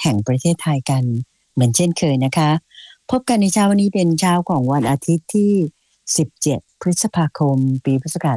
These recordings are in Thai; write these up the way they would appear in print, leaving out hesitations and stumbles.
แห่งประเทศไทยกันเหมือนเช่นเคยนะคะพบกันในเช้าวันนี้เป็นเช้าของวันอาทิตย์ที่17พฤษภาคมปีพุทธศักราช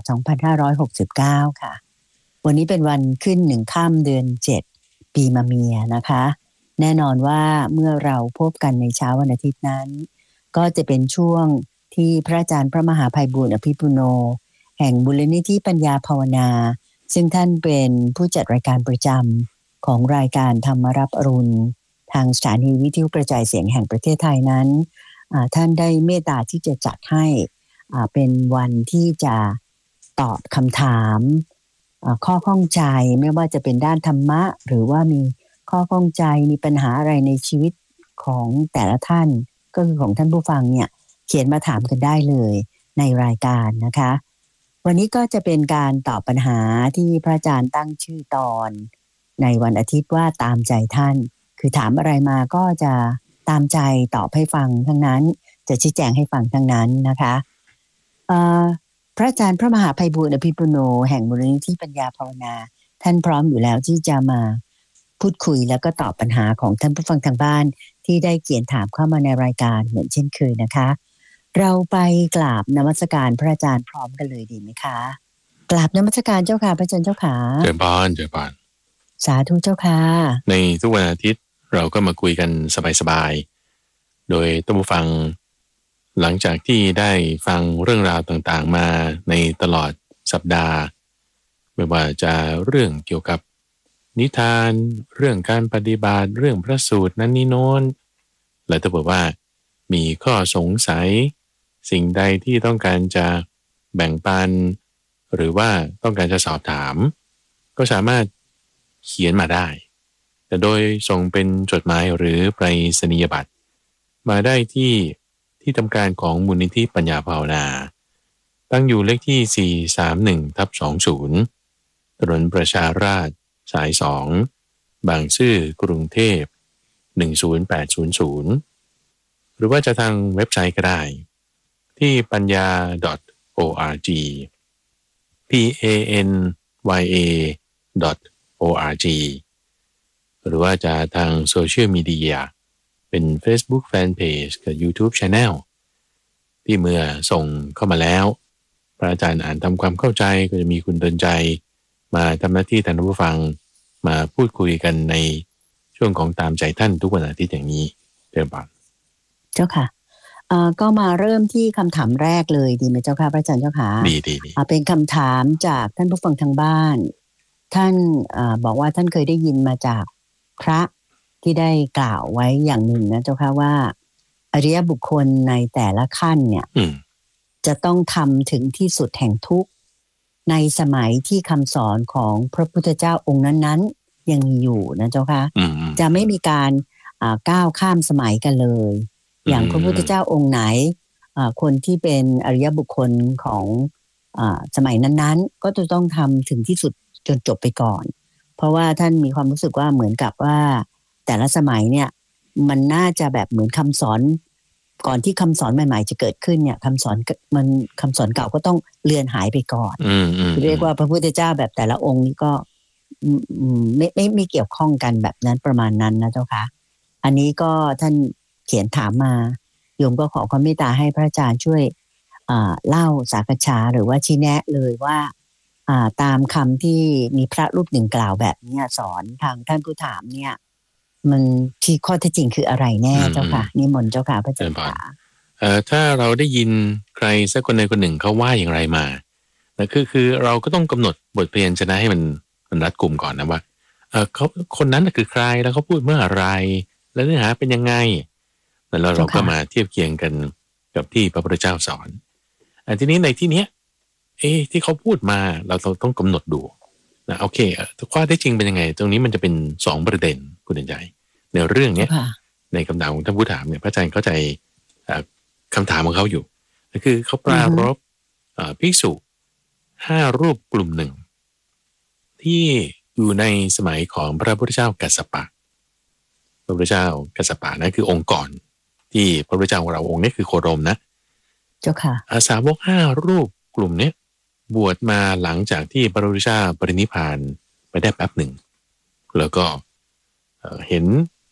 2569ค่ะวันนี้เป็นวันขึ้น1ค่ำเดือน7ปีมะเมียนะคะแน่นอนว่าเมื่อเราพบกันในเช้าวันอาทิตย์นั้นก็จะเป็นช่วงที่พระอาจารย์พระมหาไพบูลย์อภิปุโนแห่งมูลนิธิปัญญาภาวนาซึ่งท่านเป็นผู้จัดรายการประจำของรายการธรรมรับอรุณทางสถานีวิทยุกระจายเสียงแห่งประเทศไทยนั้นท่านได้เมตตาที่จะจัดให้เป็นวันที่จะตอบคำถามข้อข้องใจไม่ว่าจะเป็นด้านธรรมะหรือว่ามีข้อข้องใจมีปัญหาอะไรในชีวิตของแต่ละท่านก็คือของท่านผู้ฟังเนี่ยเขียนมาถามกันได้เลยในรายการนะคะวันนี้ก็จะเป็นการตอบปัญหาที่พระอาจารย์ตั้งชื่อตอนในวันอาทิตย์ว่าตามใจท่านคือถามอะไรมาก็จะตามใจตอบให้ฟังทั้งนั้นจะชี้แจงให้ฟังทั้งนั้นนะคะพระอาจารย์พระมหาไพบูลย์อภิปุโนแห่งมูลนิธิปัญญาภาวนาท่านพร้อมอยู่แล้วที่จะมาพูดคุยแล้วก็ตอบปัญหาของท่านผู้ฟังทางบ้านที่ได้เขียนถามเข้ามาในรายการเหมือนเช่นเคยนะคะเราไปกราบนมัสการพระอาจารย์พร้อมกันเลยดีไหมคะกราบนมัสการเจ้าค่ะพระอาจารย์เจ้าค่ะเจริญพรเจริญพรสาธุเจ้าค่ะในทุกวันอาทิตย์เราก็มาคุยกันสบายๆโดยท่านผู้ฟังหลังจากที่ได้ฟังเรื่องราวต่างๆมาในตลอดสัปดาห์ไม่ว่าจะเรื่องเกี่ยวกับนิทานเรื่องการปฏิบัติเรื่องพระสูตรนั้นนี่โน้นและถ้าบอกว่ามีข้อสงสัยสิ่งใดที่ต้องการจะแบ่งปันหรือว่าต้องการจะสอบถามก็สามารถเขียนมาได้แต่โดยส่งเป็นจดหมายหรือไปรษณียบัตรมาได้ที่ทำการของมูลนิธิปัญญาภาวนาตั้งอยู่เลขที่431/20ถนนประชาราษฎร์สาย2บางซื่อกรุงเทพ10800หรือว่าจะทางเว็บไซต์ก็ได้ที่ปัญญา .org panya.org หรือว่าจะทางโซเชียลมีเดียเป็น Facebook Fanpage กับ YouTube Channel ที่เมื่อส่งเข้ามาแล้วพระอาจารย์อ่านทำความเข้าใจก็จะมีคุณเตือนใจมาทำหน้าที่ท่านผู้ฟังมาพูดคุยกันในช่วงของตามใจท่านทุกวันอาทิตย์อย่างนี้เรียบร้อยเจ้าค่ะก็มาเริ่มที่คำถามแรกเลยดีไหมเจ้าค่ะพระอาจารย์เจ้าค่ะดีเป็นคำถามจากท่านผู้ฟังทางบ้านท่านบอกว่าท่านเคยได้ยินมาจากพระที่ได้กล่าวไว้อย่างหนึ่งนะเจ้าค่ะว่าอริยบุคคลในแต่ละขั้นเนี่ยจะต้องทำถึงที่สุดแห่งทุกข์ในสมัยที่คำสอนของพระพุทธเจ้าองค์นั้นๆยังมีอยู่นะเจ้าค่ะจะไม่มีการก้าวข้ามสมัยกันเลยอย่างพระพุทธเจ้าองค์ไหนคนที่เป็นอริยบุคคลของสมัยนั้นๆก็จะต้องทำถึงที่สุดจนจบไปก่อนเพราะว่าท่านมีความรู้สึกว่าเหมือนกับว่าแต่ละสมัยเนี่ยมันน่าจะแบบเหมือนคำสอนก่อนที่คำสอนใหม่ๆจะเกิดขึ้นเนี่ยคำสอนเก่าก็ต้องเลือนหายไปก่อนเรียกว่าพระพุทธเจ้าแบบแต่ละองค์นี้ก็ไม่เกี่ยวข้องกันแบบนั้นประมาณนั้นนะเจ้าค่ะอันนี้ก็ท่านเขียนถามมาโยมก็ขอความเมตตาให้พระอาจารย์ช่วยเล่าสักษาหรือว่าชี้แนะเลยว่าตามคำที่มีพระรูปหนึ่งกล่าวแบบนี้สอนทางท่านผู้ถามเนี่ยมันที่ข้อเท็จจริงคืออะไรแน่เจ้าค่ะนิมนต์เจ้าค่ะพระอาจารย์ค่ะถ้าเราได้ยินใครสักคนใดคนหนึ่งเขาว่าอย่างไรมานะคือเราก็ต้องกำหนดบทเรียนชนะให้มันรัดกุมก่อนนะว่าเขาคนนั้นคือใครแล้วเขาพูดเมื่ออะไรแล้วเนื้อหาเป็นยังไงแล้วเราก็มาเทียบเคียงกันกับที่พระพุทธเจ้าสอนทีนี้ในที่เนี้ยที่เขาพูดมาเราต้องกำหนดดูนะโอเคข้อเท็จจริงเป็นยังไงตรงนี้มันจะเป็น2ประเด็นคุณเด่นใจในเรื่องนี้ในคำถามของท่านผู้ถามเนี่ยพระอาจารย์เข้าใจคำถามของเขาอยู่ก็คือเขาปรารภภิกษุ5รูปกลุ่มหนึ่งที่อยู่ในสมัยของพระพุทธเจ้ากัสสปะพระพุทธเจ้ากัสสปะนั่นคือองค์ก่อนที่พระพุทธเจ้าของเราองค์นี้คือโคดมนะเจ้าค่ะสาวก5รูปกลุ่มนี้บวชมาหลังจากที่พระพุทธเจ้าปรินิพพานไปได้แป๊บหนึ่งแล้วก็เห็น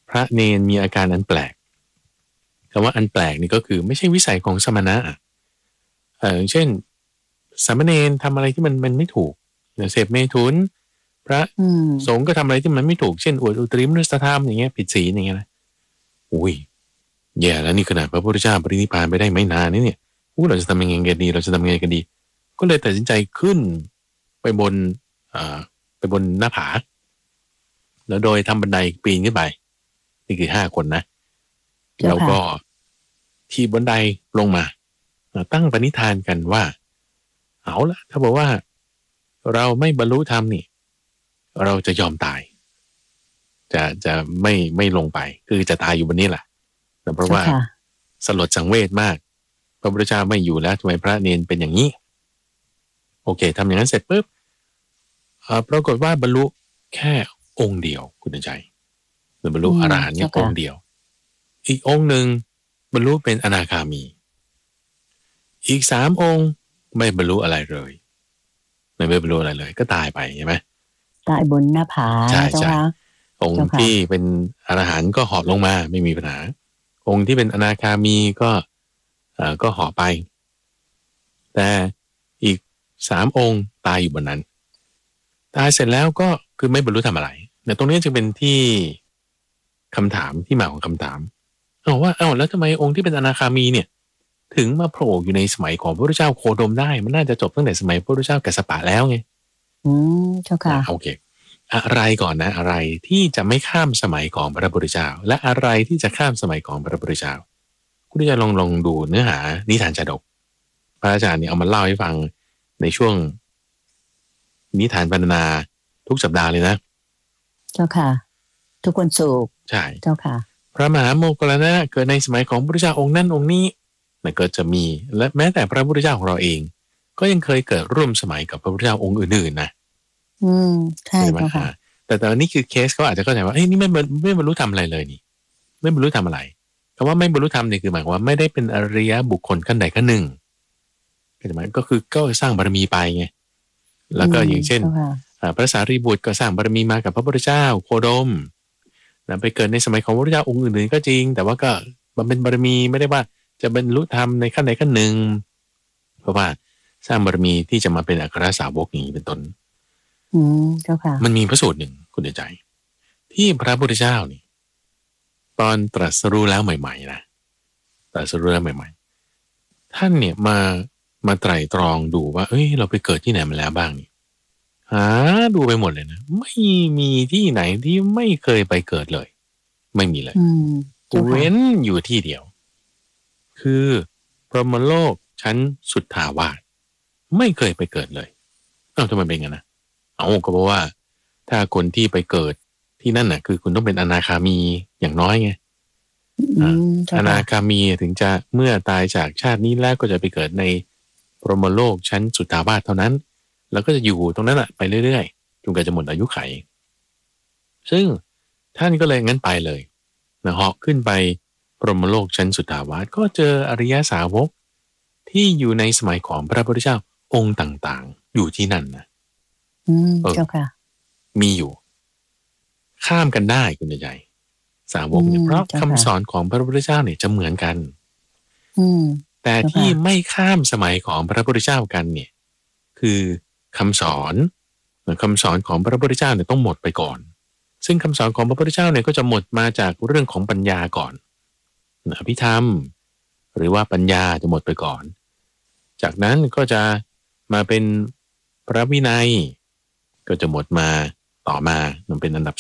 พระเนนมีอาการอันแปลกคำว่าอันแปลกนี่ก็คือไม่ใช่วิสัยของสมณะอย่างเช่นสามเณรทำอะไรที่มันไม่ถูกเสพเมถุนพระสงฆ์ก็ทำอะไรที่มันไม่ถูกเช่นอวดอุตริมนุสธรรมอย่างเงี้ยผิดศีลอย่างเงี้ยนะอุ้ยแย่แล้วนี่ขนาดพระพุทธเจ้าปรินิพพานไปได้ไม่นานนี่เนี่ยเราจะทำยังไงกันดีเราจะทำยังไงกันดีก็เลยตัดสินใจขึ้นไปบนไปบนหน้าผาแล้วโดยทำบันไดปีนขึ้นไปนี่คือ5 คนนะแล้วก็ที่บันไดลงมาตั้งปณิธานกันว่าเอาละถ้าบอกว่าเราไม่บรรลุธรรมนี่เราจะยอมตายจะไม่ลงไปคือจะตายอยู่บนนี้แหละแต่เพราะว่าสลดสังเวชมากพระพุทธเจ้าไม่อยู่แล้วทำไมพระเนนเป็นอย่างนี้โอเคทำอย่างนั้นเสร็จปุ๊บปรากฏว่าบรรลุแค่องค์เดียวคุณใจบรรลุอรหันต์เนี่ยองค์เดียวอีกองค์หนึ่งบรรลุเป็นอนาคามีอีก3 องค์ไม่บรรลุอะไรเลยไม่บรรลุอะไรเลยก็ตายไปใช่ไหมตายบนหน้าผาใช่ใช่องค์ที่เป็นอรหันต์ก็เหาะลงมาไม่มีปัญหาองค์ที่เป็นอนาคามีก็เหาะไปแต่อีก3 องค์ตายอยู่บนนั้นตายเสร็จแล้วก็คือไม่บรรลุทำอะไรแต่ตรงนี้จึงเป็นที่คำถามที่มาของคำถามว่าแล้วทำไมองค์ที่เป็นอนาคามีเนี่ยถึงมาโผล่อยู่ในสมัยของพระพุทธเจ้าโคดมได้มันน่าจะจบตั้งแต่สมัยพระพุทธเจ้ากัสสปะแล้วไงเจ้าค่ะโอเคอะไรก่อนนะอะไรที่จะไม่ข้ามสมัยของพระพุทธเจ้าและอะไรที่จะข้ามสมัยของพระพุทธเจ้าคุณจะลองดูเนื้อหานิทานชาดกพระอาจารย์เนี่ยเอามาเล่าให้ฟังในช่วงนิทานบรรณาทุกสัปดาห์เลยนะเจ้าค่ะทุกวันศุกร์ใช่เจ้าค่ะพระมหาโมคคัลลานะเกิดในสมัยของพระพุทธเจ้าองค์นั้นองค์นี้มันก็จะมีและแม้แต่พระพุทธเจ้าของเราเองก็ยังเคยเกิดร่วมสมัยกับพระพุทธเจ้าองค์อื่นๆนะใช่เจ้าค่ะแต่ตอนนี้คือเคสเขาอาจจะเข้าใจว่าเฮ้ยนี่ไม่บรรลุธรรมอะไรเลยนี่ไม่บรรลุธรรมอะไรคำว่าไม่บรรลุธรรมเนี่ยคือหมายความว่าไม่ได้เป็นอริยบุคคลขั้นใดขั้นหนึ่งเข้าใจไหมก็คือก็สร้างบารมีไปไงแล้วก็อย่างเช่นพระสารีบุตรก็สร้างบารมีมากับพระพุทธเจ้าโคดมไปเกิดในสมัยของพระพุทธเจ้าองค์อื่นๆก็จริงแต่ว่าก็มันเป็นบารมีไม่ได้ว่าจะบรรลุธรรมในขั้นใดขั้นหนึ่งเพราะว่าสร้างบารมีที่จะมาเป็นอัครสาวกอย่างนี้เป็นต้นเจ้าค่ะมันมีพระสูตรหนึ่งคุณใจที่พระพุทธเจ้านี่ตอนตรัสรู้แล้วใหม่ๆนะตรัสรู้แล้วใหม่ๆท่านเนี่ยมาไตร่ตรองดูว่าเราไปเกิดที่ไหนมาแล้วบ้างนี่หาดูไปหมดเลยนะไม่มีที่ไหนที่ไม่เคยไปเกิดเลยไม่มีเลยเว้นอยู่ที่เดียวคือพรหมโลกชั้นสุทธาวาสไม่เคยไปเกิดเลยทำไมเป็นงั้นนะก็เพราะว่าถ้าคนที่ไปเกิดที่นั่นน่ะคือคุณต้องเป็นอนาคามีอย่างน้อยไงอนาคามีถึงจะเมื่อตายจากชาตินี้แล้วก็จะไปเกิดในพรหมโลกชั้นสุทธาวาสเท่านั้นแล้วก็จะอยู่ตรงนั้นไปเรื่อยๆจนกว่าจะหมดอายุไขซึ่งท่านก็เลยงั้นไปเลยนะเหาะขึ้นไปพรหมโลกชั้นสุทธาวาสก็เจออริยสาวกที่อยู่ในสมัยของพระพุทธเจ้าองค์ต่างๆอยู่ที่นั่นนะเจ้าค่ะมีอยู่ข้ามกันได้คุณใจสาวกเนี่ยเพราะคำสอนของพระพุทธเจ้าเนี่ยจะเหมือนกันแต่ที่ไม่ข้ามสมัยของพระพุทธเจ้ากันเนี่ยคือคำสอนของพระพุทธเจ้าเนี่ยต้องหมดไปก่อนซึ่งคำสอนของพระพุทธเจ้าเนี่ยก็จะหมดมาจากเรื่องของปัญญาก่อนอภิธรรมหรือว่าปัญญาจะหมดไปก่อนจากนั้นก็จะมาเป็นพระวินัยก็จะหมดมาต่อมามันเป็นอันดับ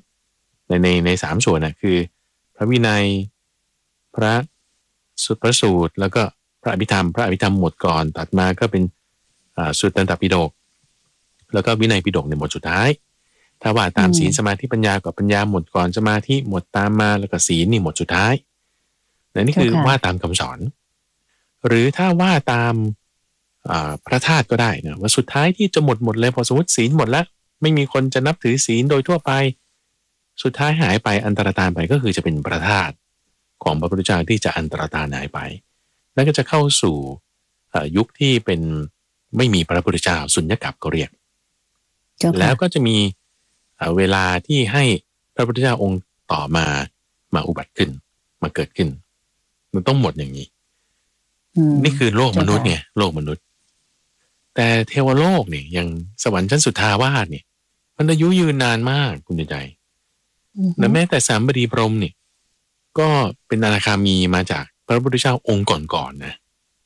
2ใน3ส่วนนะคือพระวินัยพระสูตรแล้วก็พระอภิธรรมหมดก่อนตัดมาก็เป็นสุตตันตปิฎกแล้วก็วินัยปิฎกในหมดสุดท้ายถ้าว่าตามศีลสมาธิปัญญากับปัญญาหมดก่อนสมาธิหมดตามมาแล้วก็ศีลนี่หมดสุดท้ายนี่คือว่าตามคำสอนหรือถ้าว่าตามพระธาตุก็ได้นะว่าสุดท้ายที่จะหมดเลยพอสมมติศีลหมดแล้วไม่มีคนจะนับถือศีลโดยทั่วไปสุดท้ายหายไปอันตรธานไปก็คือจะเป็นพระธาตุของพระพุทธเจ้าที่จะอันตรธานหายไปแล้วก็จะเข้าสู่ยุคที่เป็นไม่มีพระพุทธเจ้าสุญญกัปก็เรียกแล้วก็จะมีเวลาที่ให้พระพุทธเจ้าองค์ต่อมามาอุบัติขึ้นมาเกิดขึ้นมันต้องหมดอย่างนี้นี่คือโลกมนุษย์เนี่ยโลกมนุษย์แต่เทวโลกเนี่ยอย่างสวรรค์ชั้นสุทธาวาสเนี่ยมันอายุยืนนานมากคุณใจและแม้แต่สามบดีพรหมเนี่ยก็เป็นอนาคามีมาจากพระพุทธเจ้าองค์ก่อนๆนะ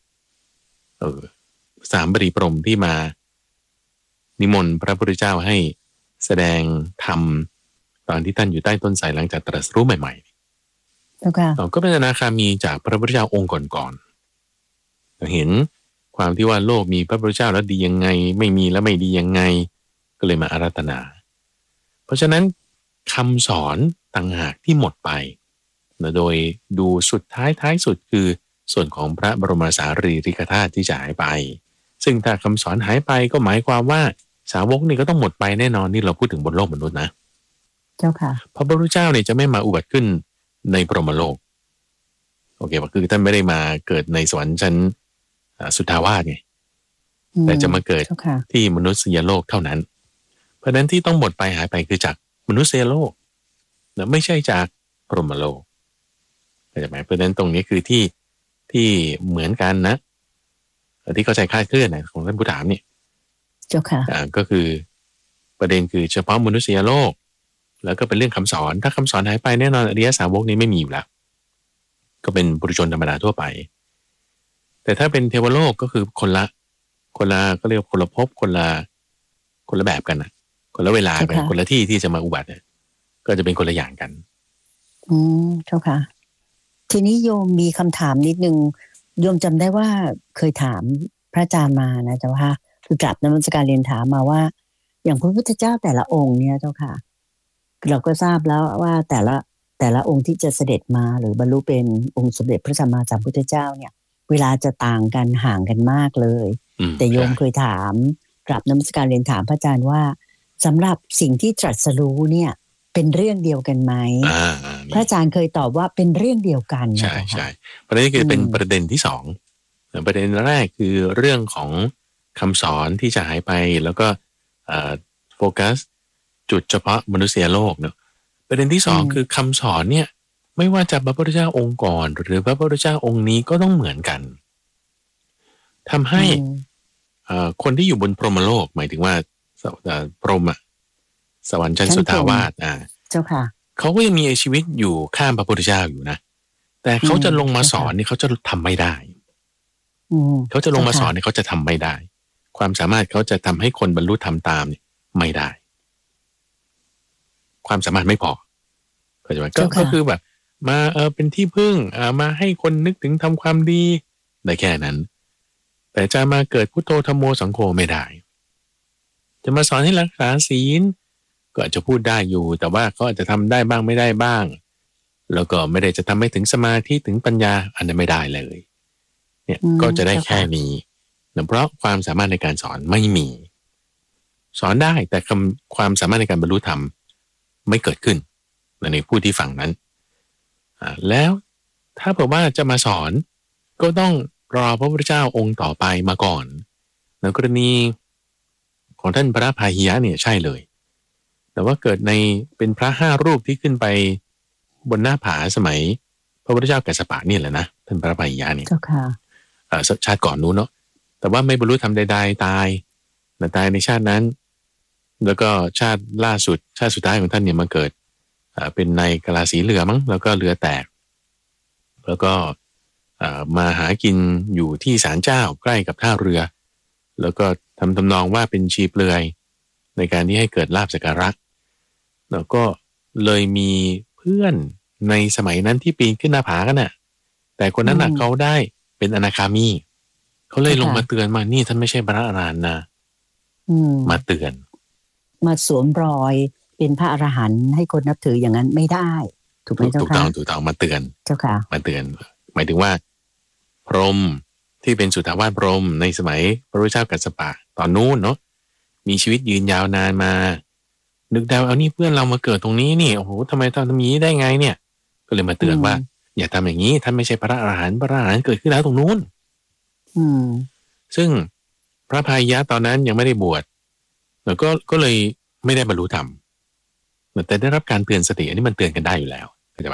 สามบดีพรหมที่มานิมนต์พระพุทธเจ้าให้แสดงธรรมตอนที่ท่านอยู่ใต้ต้นไทรหลังจากตรัสรู้ใหม่ๆก็เป็นอนาคามีจากพระพุทธเจ้าองค์ก่อนๆเห็นความที่ว่าโลกมีพระพุทธเจ้าแล้วดียังไงไม่มีแล้วไม่ดียังไงก็เลยมาอาราธนาเพราะฉะนั้นคำสอนต่างหากที่หมดไปโดยดูสุดท้ายสุดคือส่วนของพระบรมสารีริกธาตุที่จะหายไปซึ่งถ้าคำสอนหายไปก็หมายความว่าสาวกนี่ก็ต้องหมดไปแน่นอนนี่เราพูดถึงบนโลกมนุษย์นะเจ้าค่ะพระพุทธเจ้าเนี่ยจะไม่มาอุบัติขึ้นในพรหมโลกโอเคว่าคือท่านไม่ได้มาเกิดในสวรรค์ชั้นสุทธาวาสไงแต่จะมาเกิดที่มนุษยโลกเท่านั้นเพราะนั้นที่ต้องหมดไปหายไปคือจากมนุษยโลกนะไม่ใช่จากพรหมโลกเข้าใจไหมเพราะนั้นตรงนี้คือที่เหมือนกันนะที่เข้าใจคลาดเคลื่อนนะของท่านผู้ถามเนี่ยเจ้าค่ะก็คือประเด็นคือเฉพาะมนุษยโลกแล้วก็เป็นเรื่องคำสอนถ้าคำสอนหายไปแน่นอนอริยสาวกนี้ไม่มีอยู่แล้วก็เป็นปุถุชนธรรมดาทั่วไปแต่ถ้าเป็นเทวโลกก็คือคนละก็เรียกคนละภพคนละแบบกันนะคนละเวลากันคนละที่จะมาอุบัติเนี่ยก็จะเป็นคนละอย่างกันเจ้าค่ะทีนี้โยมมีคำถามนิดนึงโยมจำได้ว่าเคยถามพระอาจารย์มานะเจ้าค่ะคือกลับนมัสการเรียนถามมาว่าอย่างพระพุทธเจ้าแต่ละองค์เนี่ยเจ้าค่ะเราก็ทราบแล้วว่าแต่ละองค์ที่จะเสด็จมาหรือบรรลุเป็นองค์สมเด็จพระสัมมาสัมพุทธเจ้าเนี่ยเวลาจะต่างกันห่างกันมากเลยแต่โยมเคยถามกลับนมัสการเรียนถามพระอาจารย์ว่าสำหรับสิ่งที่ตรัสรู้เนี่ยเป็นเรื่องเดียวกันไหมพระอาจารย์เคยตอบว่าเป็นเรื่องเดียวกันใช่ประเด็นคือเป็นประเด็นที่สองประเด็นแรกคือเรื่องของคำสอนที่จะหายไปแล้วก็โฟกัสจุดเฉพาะมนุษยโลกเนาะประเด็นที่สองคือคำสอนเนี่ยไม่ว่าจะพระพุทธเจ้าองค์ก่อนหรือพระพุทธเจ้าองค์นี้ก็ต้องเหมือนกันทำให้คนที่อยู่บนพรหมโลกหมายถึงว่าพรหมสวรรค์ชั้นสุทธาวาสเจ้าค่ะเขาก็ยังมีชีวิตอยู่ข้ามพระพุทธเจ้าอยู่นะแต่เขาจะลงมาสอนนี่เขาจะทำไม่ได้เขาจะลงมาสอนนี่เขาจะทำไม่ได้ความสามารถเขาจะทำให้คนบรรลุธรรมตามเนี่ยไม่ได้ความสามารถไม่พอเข้าใจไหมก็คือแบบมาเป็นที่พึ่งมาให้คนนึกถึงทำความดีได้แค่นั้นแต่จะมาเกิดพุทโธธัมโมสังโฆไม่ได้จะมาสอนให้รักษาศีลก็อาจจะพูดได้อยู่แต่ว่าเขาอาจจะทำได้บ้างไม่ได้บ้างแล้วก็ไม่ได้จะทำให้ถึงสมาธิถึงปัญญาอันนั้นไม่ได้เลยเนี่ยก็จะได้แค่นี้เพราะความสามารถในการสอนไม่มีสอนได้แต่ความสามารถในการบรรลุธรรมไม่เกิดขึ้นในผู้ที่ฟังนั้นแล้วถ้าเผื่อว่าจะมาสอนก็ต้องรอพระพุทธเจ้าองค์ต่อไปมาก่อนในกรณีของท่านพระพาหิยะเนี่ยใช่เลยแต่ว่าเกิดในเป็นพระ5 รูปที่ขึ้นไปบนหน้าผาสมัยพระพุทธเจ้ากัสสปะนี่แหละนะท่านพระพาหิยะเนี่ยชาติก่อนนู้นเนาะแต่ว่าไม่บรรลุธรรมใดๆตายในชาตินั้นแล้วก็ชาติล่าสุดชาติสุดท้ายของท่านเนี่ยมาเกิดเป็นในกะลาสีเรือมั้งแล้วก็เรือแตกแล้วก็มาหากินอยู่ที่ศาลเจ้าใกล้กับท่าเรือแล้วก็ทำนองว่าเป็นชีเปลือยในการที่ให้เกิดลาภสักการะแล้วก็เลยมีเพื่อนในสมัยนั้นที่ปีนขึ้นหน้าผากันน่ะแต่คนนั้นน่ะเขาได้เป็นอนาคามีเขาเลยลงมาเตือนมานี่ท่านไม่ใช่พระอรหันต์นะมาเตือนมาสวมรอยเป็นพระอรหันต์ให้คนนับถืออย่างนั้นไม่ได้ถูกไหมเจ้าค่ะถูกต้องมาเตือนเจ้าค่ะมาเตือนหมายถึงว่าพรหมที่เป็นสุทธาวาสพรหมในสมัยพระพุทธเจ้ากัสสปะตอนนู้นเนาะมีชีวิตยืนยาวนานมานึกได้เอานี่เพื่อนเรามาเกิดตรงนี้นี่โอ้โหทำไมทำอย่างนี้ได้ไงเนี่ยก็เลยมาเตือนว่าอย่าทำอย่างนี้ท่านไม่ใช่พระอรหันต์พระอรหันต์เกิดขึ้นแล้วตรงนู้นซึ่งพระพาหิยะตอนนั้นยังไม่ได้บวชแล้วก็เลยไม่ได้บรรลุธรรมแต่ได้รับการเตือนสติอันนี้มันเตือนกันได้อยู่แล้วเข้าใจปะ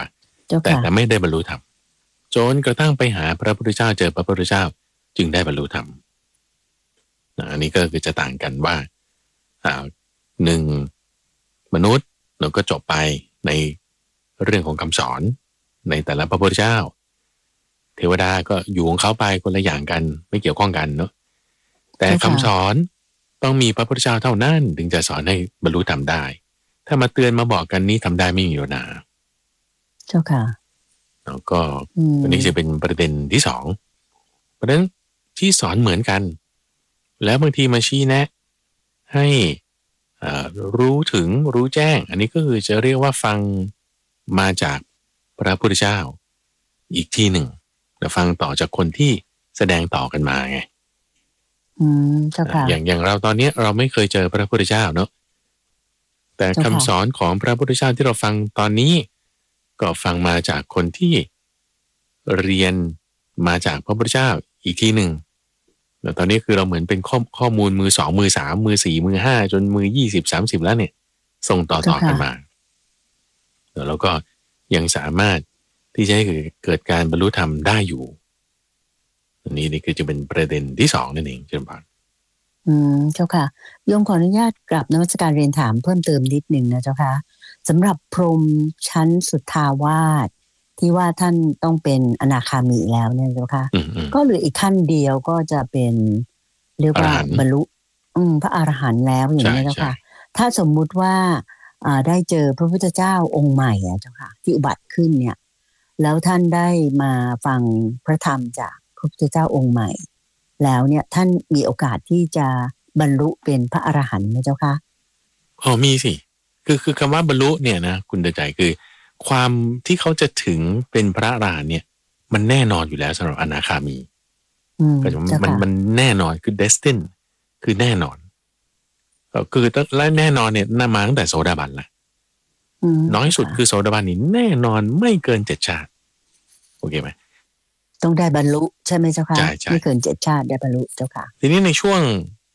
เจ้าแต่ค่ะไม่ได้บรรลุธรรมจนกระทั่งไปหาพระพุทธเจ้าเจอพระพุทธเจ้าจึงได้บรรลุธรรมอันนี้ก็คือจะต่างกันว่าหนึ่งมนุษย์เราก็จบไปในเรื่องของคำสอนในแต่ละพระพุทธเจ้าเทวดาก็อยู่ของเขาไปคนละอย่างกันไม่เกี่ยวข้องกันเนาะแต่คำสอนต้องมีพระพุทธเจ้าเท่านั้นถึงจะสอนให้บรรลุธรรมได้ถ้ามาเตือนมาบอกกันนี้ทำได้ไม่มีอยู่นะเจ้าค่ะแล้วก็อันนี้จะเป็นประเด็นที่สองเพราะฉะนั้นที่สอนเหมือนกันแล้วบางทีมาชี้แนะให้รู้ถึงรู้แจ้งอันนี้ก็คือจะเรียกว่าฟังมาจากพระพุทธเจ้าอีกที่หนึ่งแต่ฟังต่อจากคนที่แสดงต่อกันมาไงเจ้าค่ะอย่างเราตอนนี้เราไม่เคยเจอพระพุทธเจ้าเนาะแต่คำสอนของพระพุทธเจ้าที่เราฟังตอนนี้ก็ฟังมาจากคนที่เรียนมาจากพระพุทธเจ้าอีกที่หนึ่งแต่ตอนนี้คือเราเหมือนเป็นข้อมูลมือสองมือสามมือสี่มือห้าจนมือ20-30แล้วเนี่ยส่งต่อกันมาแล้วก็ยังสามารถที่จะให้เกิดการบรรลุธรรมได้อยู่อันนี้นี่คือจะเป็นประเด็นที่สองนั่นเองเช่นกันเจ้าค่ะโยมขออนุญาตกราบนมัสการเรียนถามเพิ่มเติมนิดนึงนะเจ้าค่ะสำหรับพรหมชั้นสุทธาวาสที่ว่าท่านต้องเป็นอนาคามีแล้วเนี่ยเจ้าค่ะก็เหลืออีกขั้นเดียวก็จะเป็นเรียกว่าบรรลุพระอรหันต์แล้วอย่างนี้เจ้าค่ะถ้าสมมุติว่าได้เจอพระพุทธเจ้าองค์ใหม่เจ้าค่ะที่อุบัติขึ้นเนี่ยแล้วท่านได้มาฟังพระธรรมจากพระพุทธเจ้าองค์ใหม่แล้วเนี่ยท่านมีโอกาสที่จะบรรลุเป็นพระอรหันต์ไหมเจ้าคะมีสิคือคำว่าบรรลุเนี่ยนะคุณเดชใจคือความที่เขาจะถึงเป็นพระอรหันต์เนี่ยมันแน่นอนอยู่แล้วสำหรับอนาคามีมันแน่นอนคือ destined คือแน่นอนคือและแน่นอนเนี่ยน่ามาตั้งแต่โสดาบันละน้อยสุดคือโสดาบันนี่แน่นอนไม่เกิน7 ชาติโอเคไหมต้องได้บรรลุใช่ไหมเจ้าค่ะไม่เกิน7 ชาติได้บรรลุเจ้าค่ะทีนี้ในช่วง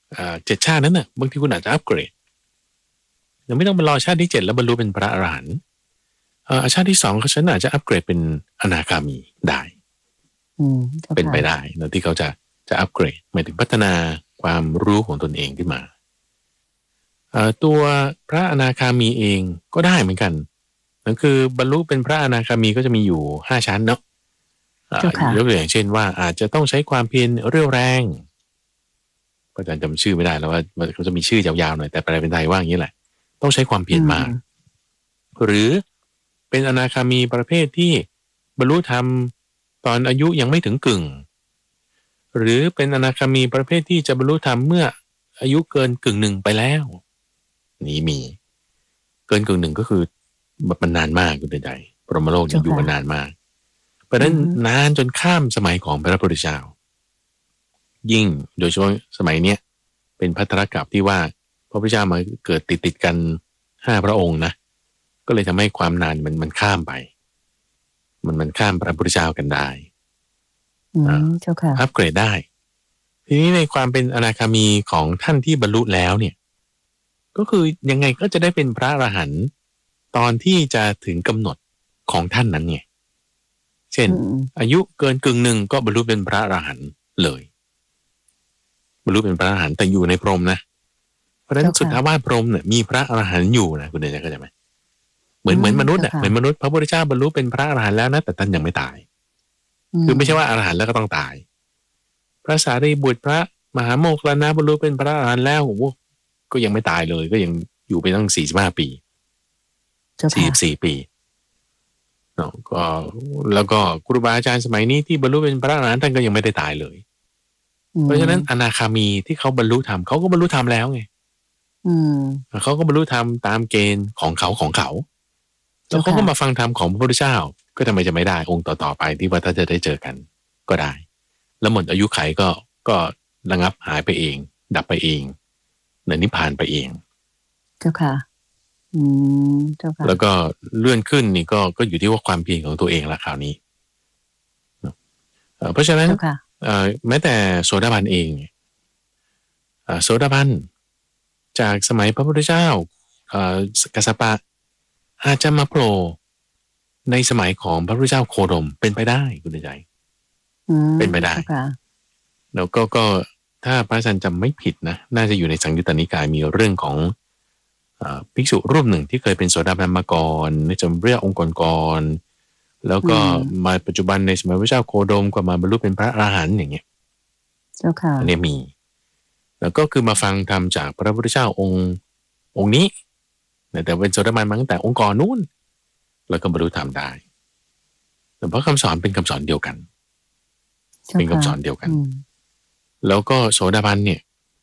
7 ชาตินั้นน่ะบางทีคุณอาจจะอัปเกรดยังไม่ต้องไปรอชาติที่7แล้วบรรลุเป็นพระอรหันต์ชาติที่2เขาฉันอาจจะอัปเกรดเป็นอนาคามีได้เป็นไปได้แล้วที่เขาจะอัปเกรดหมายถึงพัฒนาความรู้ของตนเองขึ้นมาตัวพระอนาคามีเองก็ได้เหมือนกันนั่นคือบรรลุเป็นพระอนาคามีก็จะมีอยู่5 ชั้นเนาะยกตัวอย่างเช่นว่าอาจจะต้องใช้ความเพียรเรี่ยวแรงอาจารย์จำชื่อไม่ได้แล้วว่าเขาจะมีชื่อยาวๆหน่อยแต่แปลเป็นไทยว่าอย่างนี้แหละต้องใช้ความเพียรมากหรือเป็นอนาคามีประเภทที่บรรลุธรรมตอนอายุยังไม่ถึงกึ่งหรือเป็นอนาคามีประเภทที่จะบรรลุธรรมเมื่ออายุเกินกึ่งหนึ่งไปแล้วนี่มีเกินกึ่งหนึ่งก็คือมันนานมากคุณใดๆพรหมโลกอยู่กันนานมากเพราะนั้นนานจนข้ามสมัยของพระพุทธเจ้ายิ่งโดยเฉพาะสมัยเนี้ยเป็นภัทรกัปที่ว่าพระพุทธเจ้ามาเกิดติดกัน5 พระองค์นะก็เลยทำให้ความนานมันข้ามไปมันข้ามพระพุทธเจ้ากันได้เจ้าค่ะอัปเกรดได้ทีนี้ในความเป็นอนาคามีของท่านที่บรรลุแล้วเนี่ยก็คือยังไงก็จะได้เป็นพระอรหันต์ตอนที่จะถึงกำหนดของท่านนั้นไงเช่นอายุเกินกึ่งหนึ่งก็บรรลุเป็นพระอรหันต์เลยบรรลุเป็นพระอรหันต์แต่อยู่ในพรหมนะเพราะฉะนั้นสุทธาวาสพรหมเนี่ยมีพระอรหันต์อยู่นะคุณเดชเข้าใจไหมเหมือนมนุษย์อ่ะเหมือนมนุษย์พระพุทธเจ้าบรรลุเป็นพระอรหันต์แล้วนะแต่ท่านยังไม่ตายคือไม่ใช่ว่าอรหันต์แล้วก็ต้องตายพระสารีบุตรพระมหาโมคคัลลานะบรรลุเป็นพระอรหันต์แล้วโอ้โหก็ยังไม่ตายเลยก็ยังอยู่ไปตั้ง45 ปี44 ปีเนาะก็แล้วก็ครูบาอาจารย์สมัยนี้ที่บรรลุเป็นพระอรหันต์ท่านก็ยังไม่ได้ตายเลยเพราะฉะนั้นอนาคามีที่เขาบรรลุธรรมเขาก็บรรลุธรรมแล้วไงเขาก็บรรลุธรรมตามเกณฑ์ของเขาแล้วเขาก็มาฟังธรรมของพระพุทธเจ้าก็ทำไมจะไม่ได้องค์ต่อๆไปที่ว่าถ้าจะได้เจอกันก็ได้แล้วหมดอายุไขก็ระงับหายไปเองดับไปเองนิพพานไปเองเจ้าค่ะเจ้าค่ะแล้วก็เลื่อนขึ้นนี่ก็อยู่ที่ว่าความเพียรของตัวเองละคราวนี้เพราะฉะนั้นแม้แต่โสดาบันเองโสดาบันจากสมัยพระพุทธเจ้ากัสสปะอาจจะมาโผล่ในสมัยของพระพุทธเจ้าโคดมเป็นไปได้คุณใจเป็นไปได้แล้วก็ถ้าพระอาจารย์จำไม่ผิดนะน่าจะอยู่ในสังยุตตนิกายมีเรื่องของภิกษุรูปหนึ่งที่เคยเป็นโสดาบันมาก่อนในจำเรียกองค์ก่อนแล้วก็มาปัจจุบันในสมัยพระเจ้าโคดมก็มาบรรลุเป็นพระอรหันต์อย่างเงี้ยอันนี้มีแล้วก็คือมาฟังธรรมจากพระพุทธเจ้าองค์นี้แต่เป็นโสดาบันมาตั้งแต่องค์ก่อนนู้นแล้วก็บรรลุธรรมได้แต่เพราะคำสอนเป็นคำสอนเดียวกันเป็นคำสอนเดียวกันแล้วก็โสดาบันเนี่ย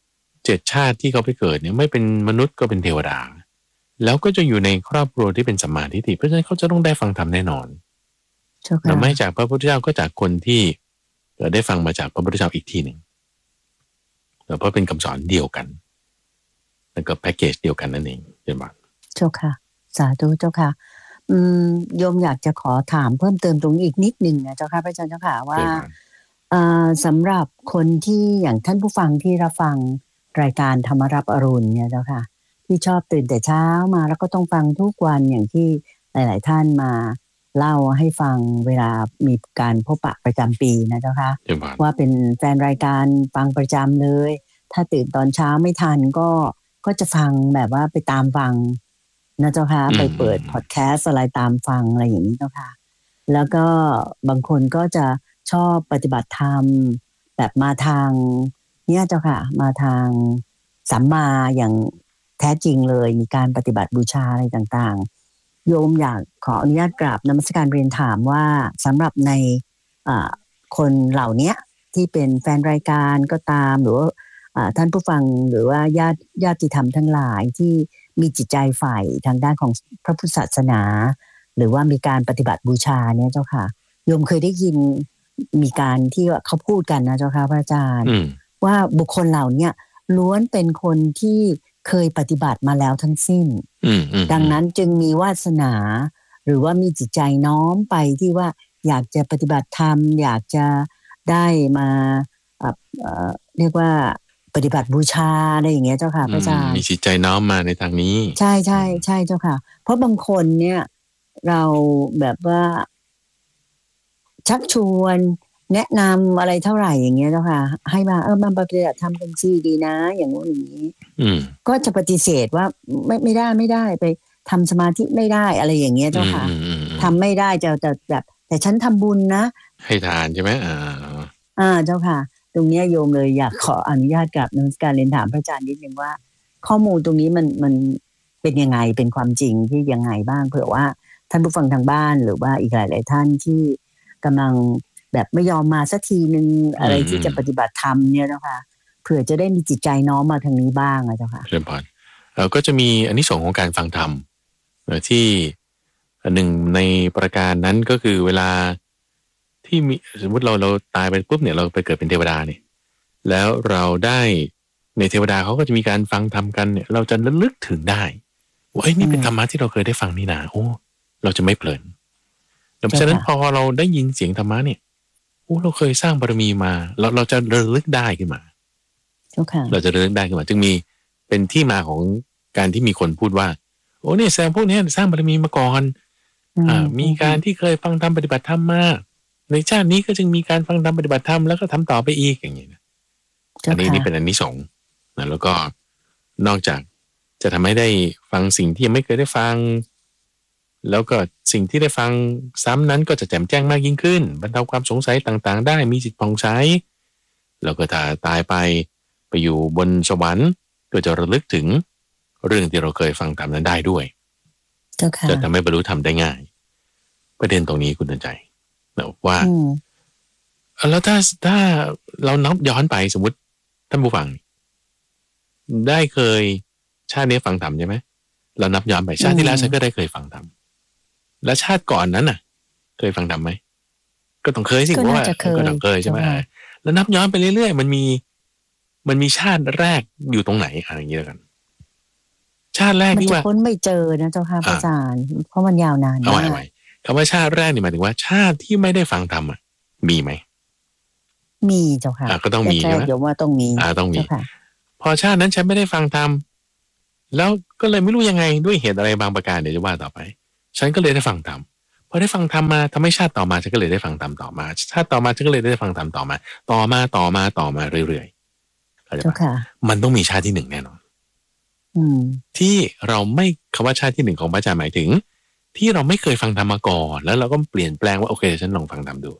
7 ชาติที่เขาไปเกิดเนี่ยไม่เป็นมนุษย์ก็เป็นเทวดาแล้วก็จะอยู่ในครอบครัวที่เป็นสัมมาทิฏฐิเพราะฉะนั้นเขาจะต้องได้ฟังธรรมแน่นอนแต่ไม่จากพระพุทธเจ้าก็จากคนที่ได้ฟังมาจากพระพุทธเจ้าอีกทีหนึ่งเพราะเป็นคำสอนเดียวกันแล้วก็แพ็กเกจเดียวกันนั่นเองเป็นแบบเจ้าค่ะสาธุเจ้าค่ะโยมอยากจะขอถามเพิ่มเติมตรงนี้อีกนิดนึงนะเจ้าค่ะพระอาจารย์เจ้าค่ะว่าสำหรับคนที่อย่างท่านผู้ฟังที่รับฟังรายการธรรมรับอรุณเนี่ยเจ้าค่ะที่ชอบตื่นแต่เช้ามาแล้วก็ต้องฟังทุกวันอย่างที่หลายๆท่านมาเล่าให้ฟังเวลามีการพบปะประจำปีนะเจ้าค่ะว่าเป็นแฟนรายการฟังประจำเลยถ้าตื่นตอนเช้าไม่ทันก็จะฟังแบบว่าไปตามฟังนะเจ้าค่ะไปเปิดพอดแคสต์อะไรตามฟังอะไรอย่างนี้เจ้าค่ะแล้วก็บางคนก็จะชอบปฏิบัติธรรมแบบมาทางเนี่ยเจ้าค่ะมาทางสัมมาอย่างแท้จริงเลยมีการปฏิบัติบูชาอะไรต่างๆโยมอยากขออนุญาตกราบนมัสการเรียนถามว่าสำหรับในคนเหล่านี้ที่เป็นแฟนรายการก็ตามหรือว่าท่านผู้ฟังหรือว่าญาติธรรมทั้งหลายที่มีจิตใจใฝ่ทางด้านของพระพุทธศาสนาหรือว่ามีการปฏิบัติบูชาเนี่ยเจ้าค่ะโยมเคยได้ยินมีการที่เขาพูดกันนะเจ้าค่ะพระอาจารย์ว่าบุคคลเหล่านี้ล้วนเป็นคนที่เคยปฏิบัติมาแล้วทั้งสิ้นดังนั้นจึงมีวาสนาหรือว่ามีจิตใจน้อมไปที่ว่าอยากจะปฏิบัติธรรมอยากจะได้มาเรียกว่าปฏิบัติบูชาอะไรอย่างเงี้ยเจ้าค่ะพระอาจารย์มีจิตใจน้อมมาในทางนี้ใช่ใช่ใช่เจ้าค่ะเพราะบางคนเนี่ยเราแบบว่าชักชวนแนะนำอะไรเท่าไหร่อย่างเงี้ยเจ้าค่ะให้มามันปฏิบัติธรรมเป็นซี่ดีนะอย่างงู้นอย่างนี้ก็จะปฏิเสธว่าไม่ได้ไปทำสมาธิไม่ได้อะไรอย่างเงี้ยเจ้าค่ะทำไม่ได้จะแบบแต่ฉันทำบุญนะให้ทานใช่ไหมเจ้าค่ะตรงนี้โยมเลยอยากขออนุญาตกับนมัสการเรียนถามพระอาจารย์นิดนึงว่าข้อมูลตรงนี้มันเป็นยังไงเป็นความจริงที่ยังไงบ้างเผื่อว่าท่านผู้ฟังทางบ้านหรือว่าอีกหลายๆท่านที่กำลังแบบไม่ยอมมาสักทีนึงอะไรที่จะปฏิบัติธรรมเนี่ยนะคะเผื่อจะได้มีจิตใจน้อมมาทางนี้บ้างนะเจ้าค่ะเชิญพรเราก็จะมีอานิสงส์ของการฟังธรรมที่หนึ่งในประการนั้นก็คือเวลาที่มีสมมติเราตายไปปุ๊บเนี่ยเราไปเกิดเป็นเทวดาเนี่ยแล้วเราได้ในเทวดาเขาก็จะมีการฟังธรรมกันเนี่ยเราจะระลึกถึงได้ว่านี่เป็นธรรมะที่เราเคยได้ฟังนี่นาโอ้เราจะไม่เพลินเพราะฉะนั้นพอเราได้ยินเสียงธรรมะเนี่ยเราเคยสร้างบารมีมาเราจะระลึกได้ขึ้นมาเราจะระลึกได้ขึ้นมาจึงมีเป็นที่มาของการที่มีคนพูดว่าเนี่ยแสดงพวกนี้สร้างบารมีมาก่อนมีการที่เคยฟังธรรมปฏิบัติธรรมมาในชาตินี้ก็จึงมีการฟังธรรมปฏิบัติธรรมแล้วก็ทำต่อไปอีกอย่างนี้นะอันนี้นี่เป็นอานิสงส์นะแล้วก็นอกจากจะทำให้ได้ฟังสิ่งที่ยังไม่เคยได้ฟังแล้วก็สิ่งที่ได้ฟังซ้ำนั้นก็จะแจ่มแจ้งมากยิ่งขึ้นบรรเทาความสงสัยต่างๆได้มีจิตผ่องใสแล้วก็ถ้าตายไปอยู่บนสวรรค์ก็จะระลึกถึงเรื่องที่เราเคยฟังธรรมนั้นได้ด้วยจะทำให้บรรลุธรรมได้ง่ายประเด็นตรงนี้คุณเตือนใจนะว่าแล้วถ้าเรานับย้อนไปสมมติท่านผู้ฟังได้เคยชาตินี้ฟังธรรมใช่ไหมเรานับย้อนไปชาติที่แล้วฉันก็ได้เคยฟังธรรมและชาติก่อนนั้นน่ะเคยฟังธรรมไหมก็ต้องเคยสิเพราะว่าก็ต้องเคยใช่ไหมแล้วนับย้อนไปเรื่อยๆมันมีชาติแรกอยู่ตรงไหนอะไรอย่างนี้แล้วกันชาติแรกที่ว่าคนไม่เจอนะเจ้าค่ะอาจารย์เพราะมันยาวนานมากคำว่าชาติแรกนี่หมายถึงว่าชาติที่ไม่ได้ฟังธรรมมีไหมมีเจ้าค่ะก็ต้องมีใช่ไหมเดี๋ยวว่าต้องมีต้องมีพอชาตินั้นฉันไม่ได้ฟังธรรมแล้วก็เลยไม่รู้ยังไงด้วยเหตุอะไรบางประการเดี๋ยวจะว่าต่อไปฉันก็เลยได้ฟังธรรมพอได้ฟังธรรมมาทำให้ชาติต่อมาฉันก็เลยได้ฟังธรรมต่อมาชาติต่อมาฉันก็เลยได้ฟังธรรมต่อมาเรื่อยๆเข้าใจปะมันต้องมีชาติที่หนึ่งแน่นอนที่เราไม่คำว่าชาติที่หนึ่งของพระอาจารย์หมายถึงที่เราไม่เคยฟังธรรมมาก่อนแล้วเราก็เปลี่ยนแปลงว่าโอเคฉันลองฟังธรรมดู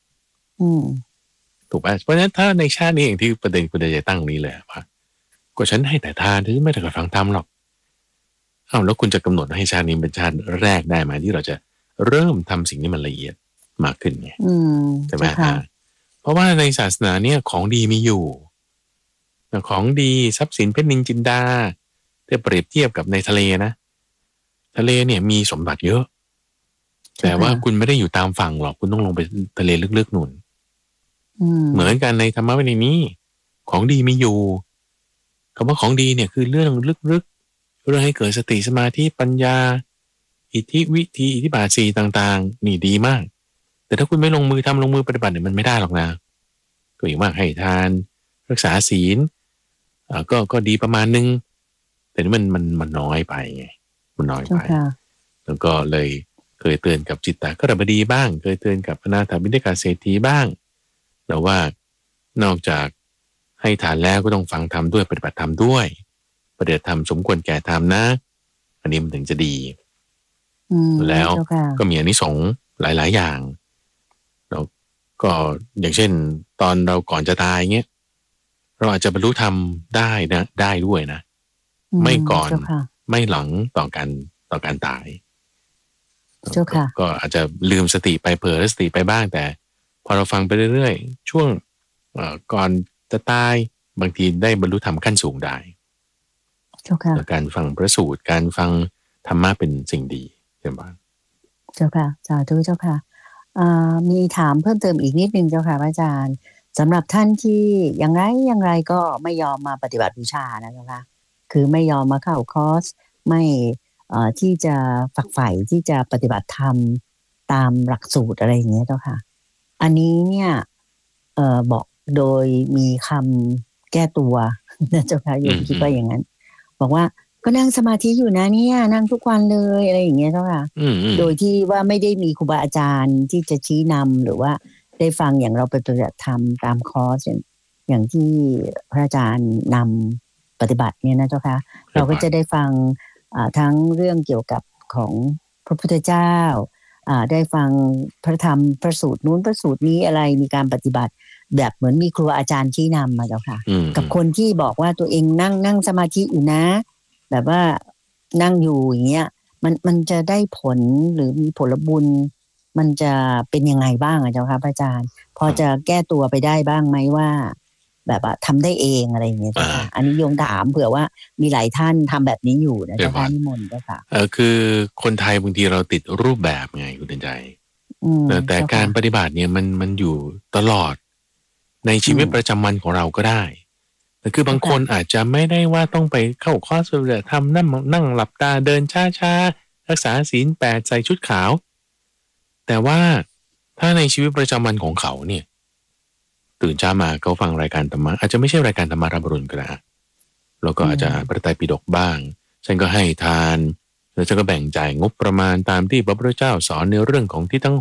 ถูกป่ะเพราะฉะนั้นถ้าในชาตินี้อย่างที่ประเด็นคุณจะตั้งนี้เลยว่าก็ฉันให้แต่ทานฉันไม่ได้เคยฟังธรรมหรอกแล้วคุณจะกำหนดให้ชาตินี้เป็นชาติแรกได้ไหมที่เราจะเริ่มทำสิ่งนี้มันละเอียดมากขึ้นไงใช่ไหมเพราะว่าในศาสนาเนี่ยของดีมีอยู่ของดีทรัพย์สินเพชรนินจินดาถ้าเปรียบเทียบกับในทะเลนะทะเลเนี่ยมีสมบัติเยอะแต่ว่าคุณไม่ได้อยู่ตามฝั่งหรอกคุณต้องลงไปทะเลลึกๆหนุนเหมือนกันในธรรมะวินัยนี้ของดีมีอยู่คำว่าของดีเนี่ยคือเรื่องลึกๆเรื่องให้เกิดสติสมาธิปัญญาอิทธิวิธีอิทธิบาทสี่ต่างๆนี่ดีมากแต่ถ้าคุณไม่ลงมือทำลงมือปฏิบัติเนี่ยมันไม่ได้หรอกนะก็อย่างมากให้ทานรักษาศีลก็ดีประมาณนึงแต่นี่มันน้อยไปไงมันน้อยไปแล้วก็เลยเคยเตือนกับจิตตกฤบดีบ้างเคยเตือนกับอนาถบิณฑิกาเศรษฐีบ้างแต่ว่านอกจากให้ทานแล้วก็ต้องฟังธรรมด้วยปฏิบัติธรรมด้วยปฏิบัติธรรมสมควรแก่ธรรมนะอันนี้มันถึงจะดีแล้วก็มีอานิสงส์หลายๆอย่างแล้วก็อย่างเช่นตอนเราก่อนจะตายเงี้ยเราอาจจะบรรลุธรรมได้นะได้ด้วยนะไม่ก่อนไม่หลังต่อการตายก็อาจจะลืมสติไปเผลอสติไปบ้างแต่พอเราฟังไปเรื่อยๆช่วงก่อนจะตายบางทีได้บรรลุธรรมขั้นสูงได้การฟังพระสูตรการฟังธรรมะเป็นสิ่งดีใช่ไหมเจ้าค่ะสาธุเจ้าค่ะมีถามเพิ่มเติมอีกนิดนึงเจ้าค่ะพระอาจารย์สำหรับท่านที่อย่างไรก็ไม่ยอมมาปฏิบัติบูชานะเจ้าค่ะคือไม่ยอมมาเข้าคอร์สไม่ที่จะฝักใฝ่ที่จะปฏิบัติธรรมตามหลักสูตรอะไรอย่างเงี้ยเจ้าค่ะอันนี้เนี่ยบอกโดยมีคำแก้ตัวนะเจ้าค่ะโยมคิดว่าอย่างนั้นบอกว่าก็นั่งสมาธิอยู่นะเนี่ยนั่งทุกวันเลยอะไรอย่างเงี้ยเจ้าค่ะโดยที่ว่าไม่ได้มีครูบาอาจารย์ที่จะชี้นำหรือว่าได้ฟังอย่างเราไปปฏิบัติธรรมตามคอร์สอย่างที่พระอาจารย์นำปฏิบัติเนี่ยนะเจ้าค่ะเราก็จะได้ฟังทั้งเรื่องเกี่ยวกับของพระพุทธเจ้าได้ฟังพระธรรมพระสูตรนู้นพระสูตรนี้อะไรมีการปฏิบัติแบบเหมือนมีครูอาจารย์ชี้นำมาเจ้าค่ะกับคนที่บอกว่าตัวเองนั่งสมาธิอยู่นะแบบว่านั่งอยู่อย่างเงี้ยมันจะได้ผลหรือมีผลบุญมันจะเป็นยังไงบ้างเจ้าค่ะพระอาจารย์พอจะแก้ตัวไปได้บ้างไหมว่าแบบว่าทำได้เองอะไรอย่างเงี้ยเจ้าค่ะอันนี้โยมถามเผื่อว่ามีหลายท่านทำแบบนี้อยู่นะเจ้าค่ะนิมนต์เจ้าค่ะคือคนไทยบางทีเราติดรูปแบบไงคุณเดินใจแต่การปฏิบัติเนี่ยมันอยู่ตลอดในชีวิตประจำวันของเราก็ได้แต่คือบางคนอาจจะไม่ได้ว่าต้องไปเข้าคอร์สปฏิบัติธรรมนั่งหลับตาเดินช้าๆรักษาศีล 8ใส่ชุดขาวแต่ว่าถ้าในชีวิตประจำวันของเขาเนี่ยตื่นเช้ามาเขาฟังรายการธรรมะอาจจะไม่ใช่รายการธรรมะรับรุณก็ได้แล้วก็อาจจะพระไตรปิฎกบ้างฉันก็ให้ทานแล้วฉันก็แบ่งจ่ายงบประมาณตามที่พระพุทธเจ้าสอนในเรื่องของที่ทั้ง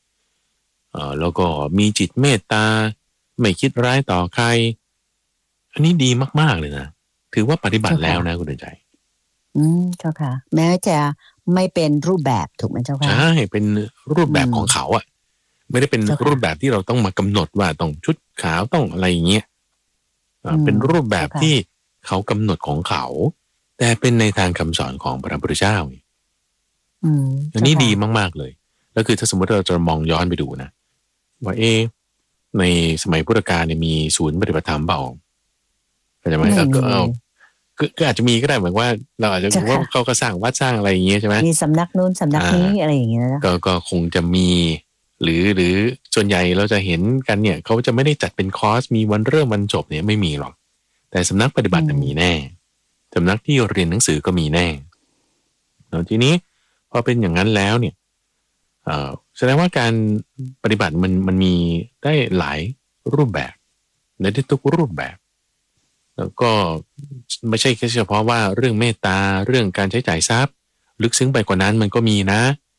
6แล้วก็มีจิตเมตตาไม่คิดร้ายต่อใครอันนี้ดีมากๆเลยนะถือว่าปฏิบัติแล้วนะคุณเดินใจเจ้าค่ะแม้จะไม่เป็นรูปแบบถูกไหมเจ้าค่ะใช่เป็นรูปแบบของเขาอ่ะไม่ได้เป็นรูปแบบที่เราต้องมากำหนดว่าต้องชุดขาวต้องอะไรอย่างเงี้ยเป็นรูปแบบที่เขากำหนดของเขาแต่เป็นในทางคำสอนของพระพุทธเจ้าอันนี้ดีมากๆเลยแล้วคือถ้าสมมติเราจะมองย้อนไปดูนะว่าในสมัยพุทธกาลเนี่ยมีศูนย์ปฏิบัติธรรมเปล่าเข้าใจไหมก็อาจจะมีก็ได้เหมือนว่าเราอาจจะว่าเขาก็สร้างวัดสร้างอะไรอย่างเงี้ยใช่ไหมมีสำนักนู้นสำนักนี้อะไรอย่างเงี้ยนะก็คงจะมีหรือส่วนใหญ่เราจะเห็นกันเนี่ยเขาจะไม่ได้จัดเป็นคอร์สมีวันเริ่มวันจบเนี่ยไม่มีหรอกแต่สำนักปฏิบัติมีแน่สำนักที่เรียนหนังสือก็มีแน่แล้วทีนี้พอเป็นอย่างนั้นแล้วเนี่ยแสดงว่าการปฏิบัติมันมีได้หลายรูปแบบในทุกรูปแบบแล้วก็ไม่ใช่แค่เฉพาะว่าเรื่องเมตตาเรื่องการใช้จ่ายทรัพย์ลึกซึ้งไปกว่านั้นมันก็มีนะ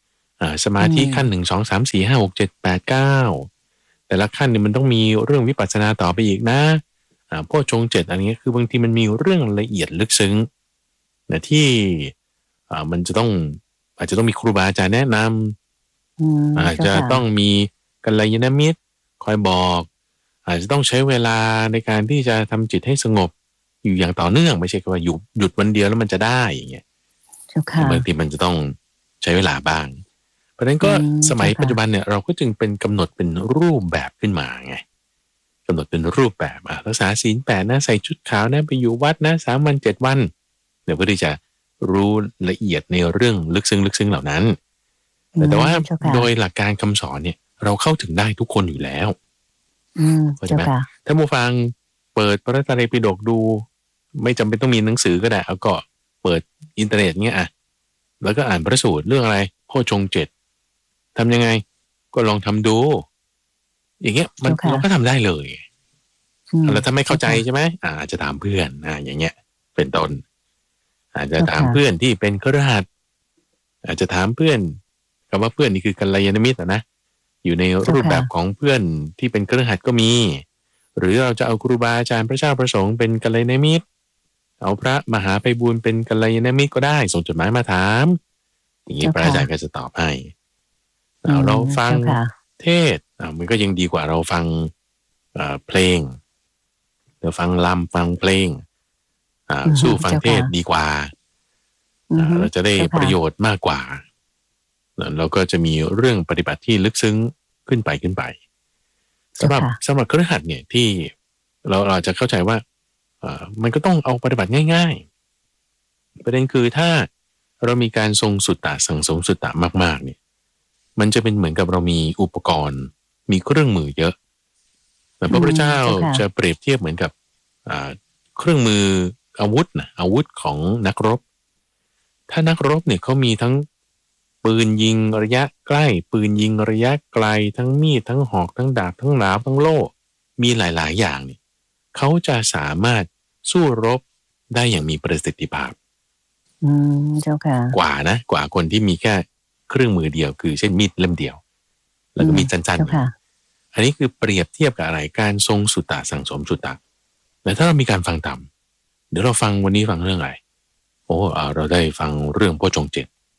สมาธิขั้น1 2 3 4 5 6 7 8 9แต่ละขั้นเนี่ยมันต้องมีเรื่องวิปัสสนาต่อไปอีกนะโพชฌงค์7อันนี้คือบางทีมันมีเรื่องละเอียดลึกซึ้งนะที่มันจะต้องอาจจะต้องมีครูบาอาจารย์แนะนำอาจจะต้องมีกัลยาณมิตรคอยบอกอาจจะต้องใช้เวลาในการที่จะทำจิตให้สงบอยู่อย่างต่อเนื่องไม่ใช่แค่ว่าหยุดวันเดียวแล้วมันจะได้อย่างเงี้ยบางทีมันจะต้องใช้เวลาบ้างเพราะฉะนั้นก็สมัยปัจจุบันเนี่ยเราก็จึงเป็นกำหนดเป็นรูปแบบขึ้นมาไงกำหนดเป็นรูปแบบรักษาศีล8นะใส่ชุดขาวนะไปอยู่วัดนะ3 วัน 7 วันเดี๋ยวเพื่อที่จะรู้ละเอียดในเรื่องลึกซึ้งเหล่านั้นแต่ว่าโดยหลักการคำสอนเนี่ยเราเข้าถึงได้ทุกคนอยู่แล้วเข้าใจไหมถ้าผู้ฟังเปิดพระไตรปิฎกดูไม่จำเป็นต้องมีหนังสือก็ได้เอาก็เปิดอินเทอร์เน็ตเงี้ยแล้วก็อ่านพระสูตรเรื่องอะไรโพชฌงค์7ทำยังไงก็ลองทำดูอย่างเงี้ยมันเราก็ทำได้เลยแล้วถ้าไม่เข้าใจใช่ไหมอาจจะถามเพื่อนอย่างเงี้ยเป็นต้นอาจจะถามเพื่อนที่เป็นคฤหัสถ์อาจจะถามเพื่อนคำว่าเพื่อนนี่คือกัลยาณมิตรนะอยู่ในรูปแบบของเพื่อนที่เป็นคฤหัสถ์ก็มีหรือเราจะเอาครูบาอาจารย์พระเจ้าประสงค์เป็นกัลยาณมิตรเอาพระมหาไพบูลย์เป็นกัลยาณมิตรก็ได้ส่งจดหมายมาถามอย่างนี้พระอาจารย์ก็จะตอบให้เราฟังเทศมันก็ยังดีกว่าเราฟังเพลงเราฟังลำฟังเพลงสู้ฟังเทศดีกว่าเราจะได้ประโยชน์มากกว่าเราก็จะมีเรื่องปฏิบัติที่ลึกซึ้งขึ้นไปสำหรับคฤหัสถ์เนี่ยที่เราจะเข้าใจว่ามันก็ต้องเอาปฏิบัติง่ายๆประเด็นคือถ้าเรามีการทรงสุตตะสังสมสุตตะมากๆเนี่ยมันจะเป็นเหมือนกับเรามีอุปกรณ์มีเครื่องมือเยอะแต่พระพุทธเจ้าจะเปรียบเทียบเหมือนกับเครื่องมืออาวุธของนักรบถ้านักรบเนี่ยเขามีทั้งปืนยิงระยะใกล้ปืนยิงระยะไกลทั้งมีดทั้งหอกทั้งดาบทั้งหลามทั้งโล่มีหลายๆอย่างเนี่ยเขาจะสามารถสู้รบได้อย่างมีประสิทธิภาพเจ้าค่ะกว่าคนที่มีแค่เครื่องมือเดียวคือเช่นมีดเล่มเดียวแล้วก็มีจันๆอันนี้คือเปรียบเทียบกับอะไรการทรงสุตตะสังสมสุตตะแต่ถ้าเรามีการฟังธรรมเดี๋ยวเราฟังวันนี้ฟังเรื่องอะไรเราได้ฟังเรื่องโพชฌงค์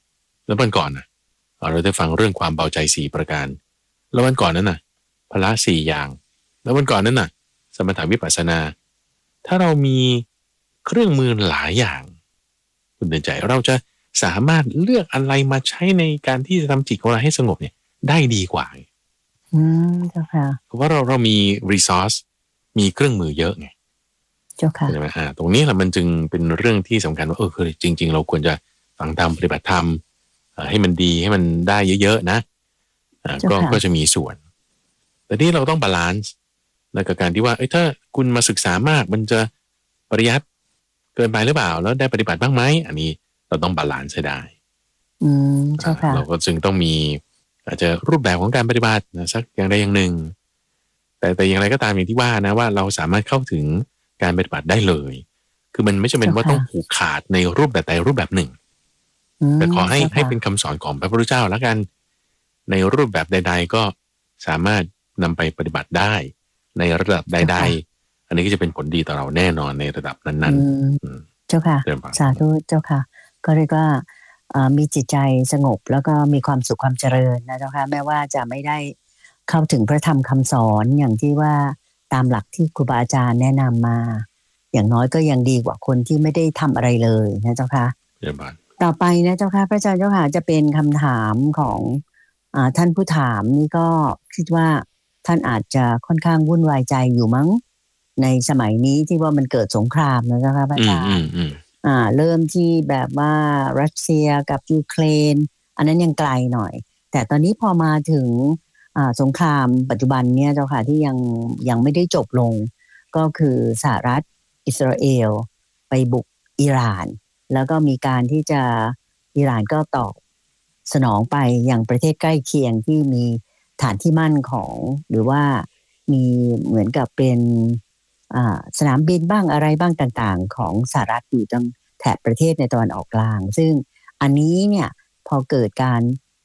7แล้ววันก่อนเราได้ฟังเรื่องความเบาใจ4ประการแล้ววันก่อนนั้นพละ4อย่างแล้ววันก่อนนั้นสมถะวิปัสสนาถ้าเรามีเครื่องมือหลายอย่างคุณเดินใจเราจะสามารถเลือกอะไรมาใช้ในการที่จะทำจิตของเราให้สงบเนี่ยได้ดีกว่าเจ้าค่ะเพราะว่าเรามี resource มีเครื่องมือเยอะไงเจ้าค่ะใช่ไหมตรงนี้แหละมันจึงเป็นเรื่องที่สำคัญว่าคือจริงๆเราควรจะฟังธรรมปฏิบัติธรรมให้มันดีให้มันได้เยอะๆนะก็จะมีส่วนแต่ที่เราต้องบาลานซ์ในการที่ว่าถ้าคุณมาศึกษามากมันจะปริยัติเกินไปหรือเปล่าแล้วได้ปฏิบัติบ้างไหมอันนี้เราต้องบาลานซ์ให้ได้ใช่ค่ะเราก็จึงต้องมีอาจจะรูปแบบของการปฏิบัติสักอย่างใดอย่างหนึ่งแต่อย่างไรก็ตามอย่างที่ว่านะว่าเราสามารถเข้าถึงการปฏิบัติได้เลยคือมันไม่จำเป็นว่าต้องผูกขาดในรูปแบบใดรูปแบบหนึ่งแต่ขอให้เป็นคำสอนของพระพุทธเจ้าแล้วกันในรูปแบบใดๆก็สามารถนำไปปฏิบัติได้ในระดับใดๆอันนี้ก็จะเป็นผลดีต่อเราแน่นอนในระดับนั้นๆเจ้าค่ะสาธุเจ้าค่ะก็เรียกว่ามีจิตใจสงบแล้วก็มีความสุขความเจริญนะเจ้าค่ะแม้ว่าจะไม่ได้เข้าถึงพระธรรมคำสอนอย่างที่ว่าตามหลักที่ครูบาอาจารย์แนะนำมาอย่างน้อยก็ยังดีกว่าคนที่ไม่ได้ทำอะไรเลยนะเจ้าค่ะต่อไปนะเจ้าค่ะพระอาจารย์เจ้าค่ะจะเป็นคำถามของท่านผู้ถามนี่ก็คิดว่าท่านอาจจะค่อนข้างวุ่นวายใจอยู่มั้งในสมัยนี้ที่ว่ามันเกิดสงครามนะเจ้าค่ะพระอาจารย์เริ่มที่แบบว่ารัสเซียกับยูเครนอันนั้นยังไกลหน่อยแต่ตอนนี้พอมาถึงสงครามปัจจุบันเนี่ยเจ้าค่ะที่ยังไม่ได้จบลงก็คือสหรัฐอิสราเอลไปบุกอิหร่านแล้วก็มีการที่จะอิหร่านก็ตอบสนองไปอย่างประเทศใกล้เคียงที่มีฐานที่มั่นของหรือว่ามีเหมือนกับเป็นสนามบินบ้างอะไรบ้างต่างๆของสหรัฐอยู่ตรงแถบประเทศในตะวันออกกลางซึ่งอันนี้เนี่ยพอเกิดการ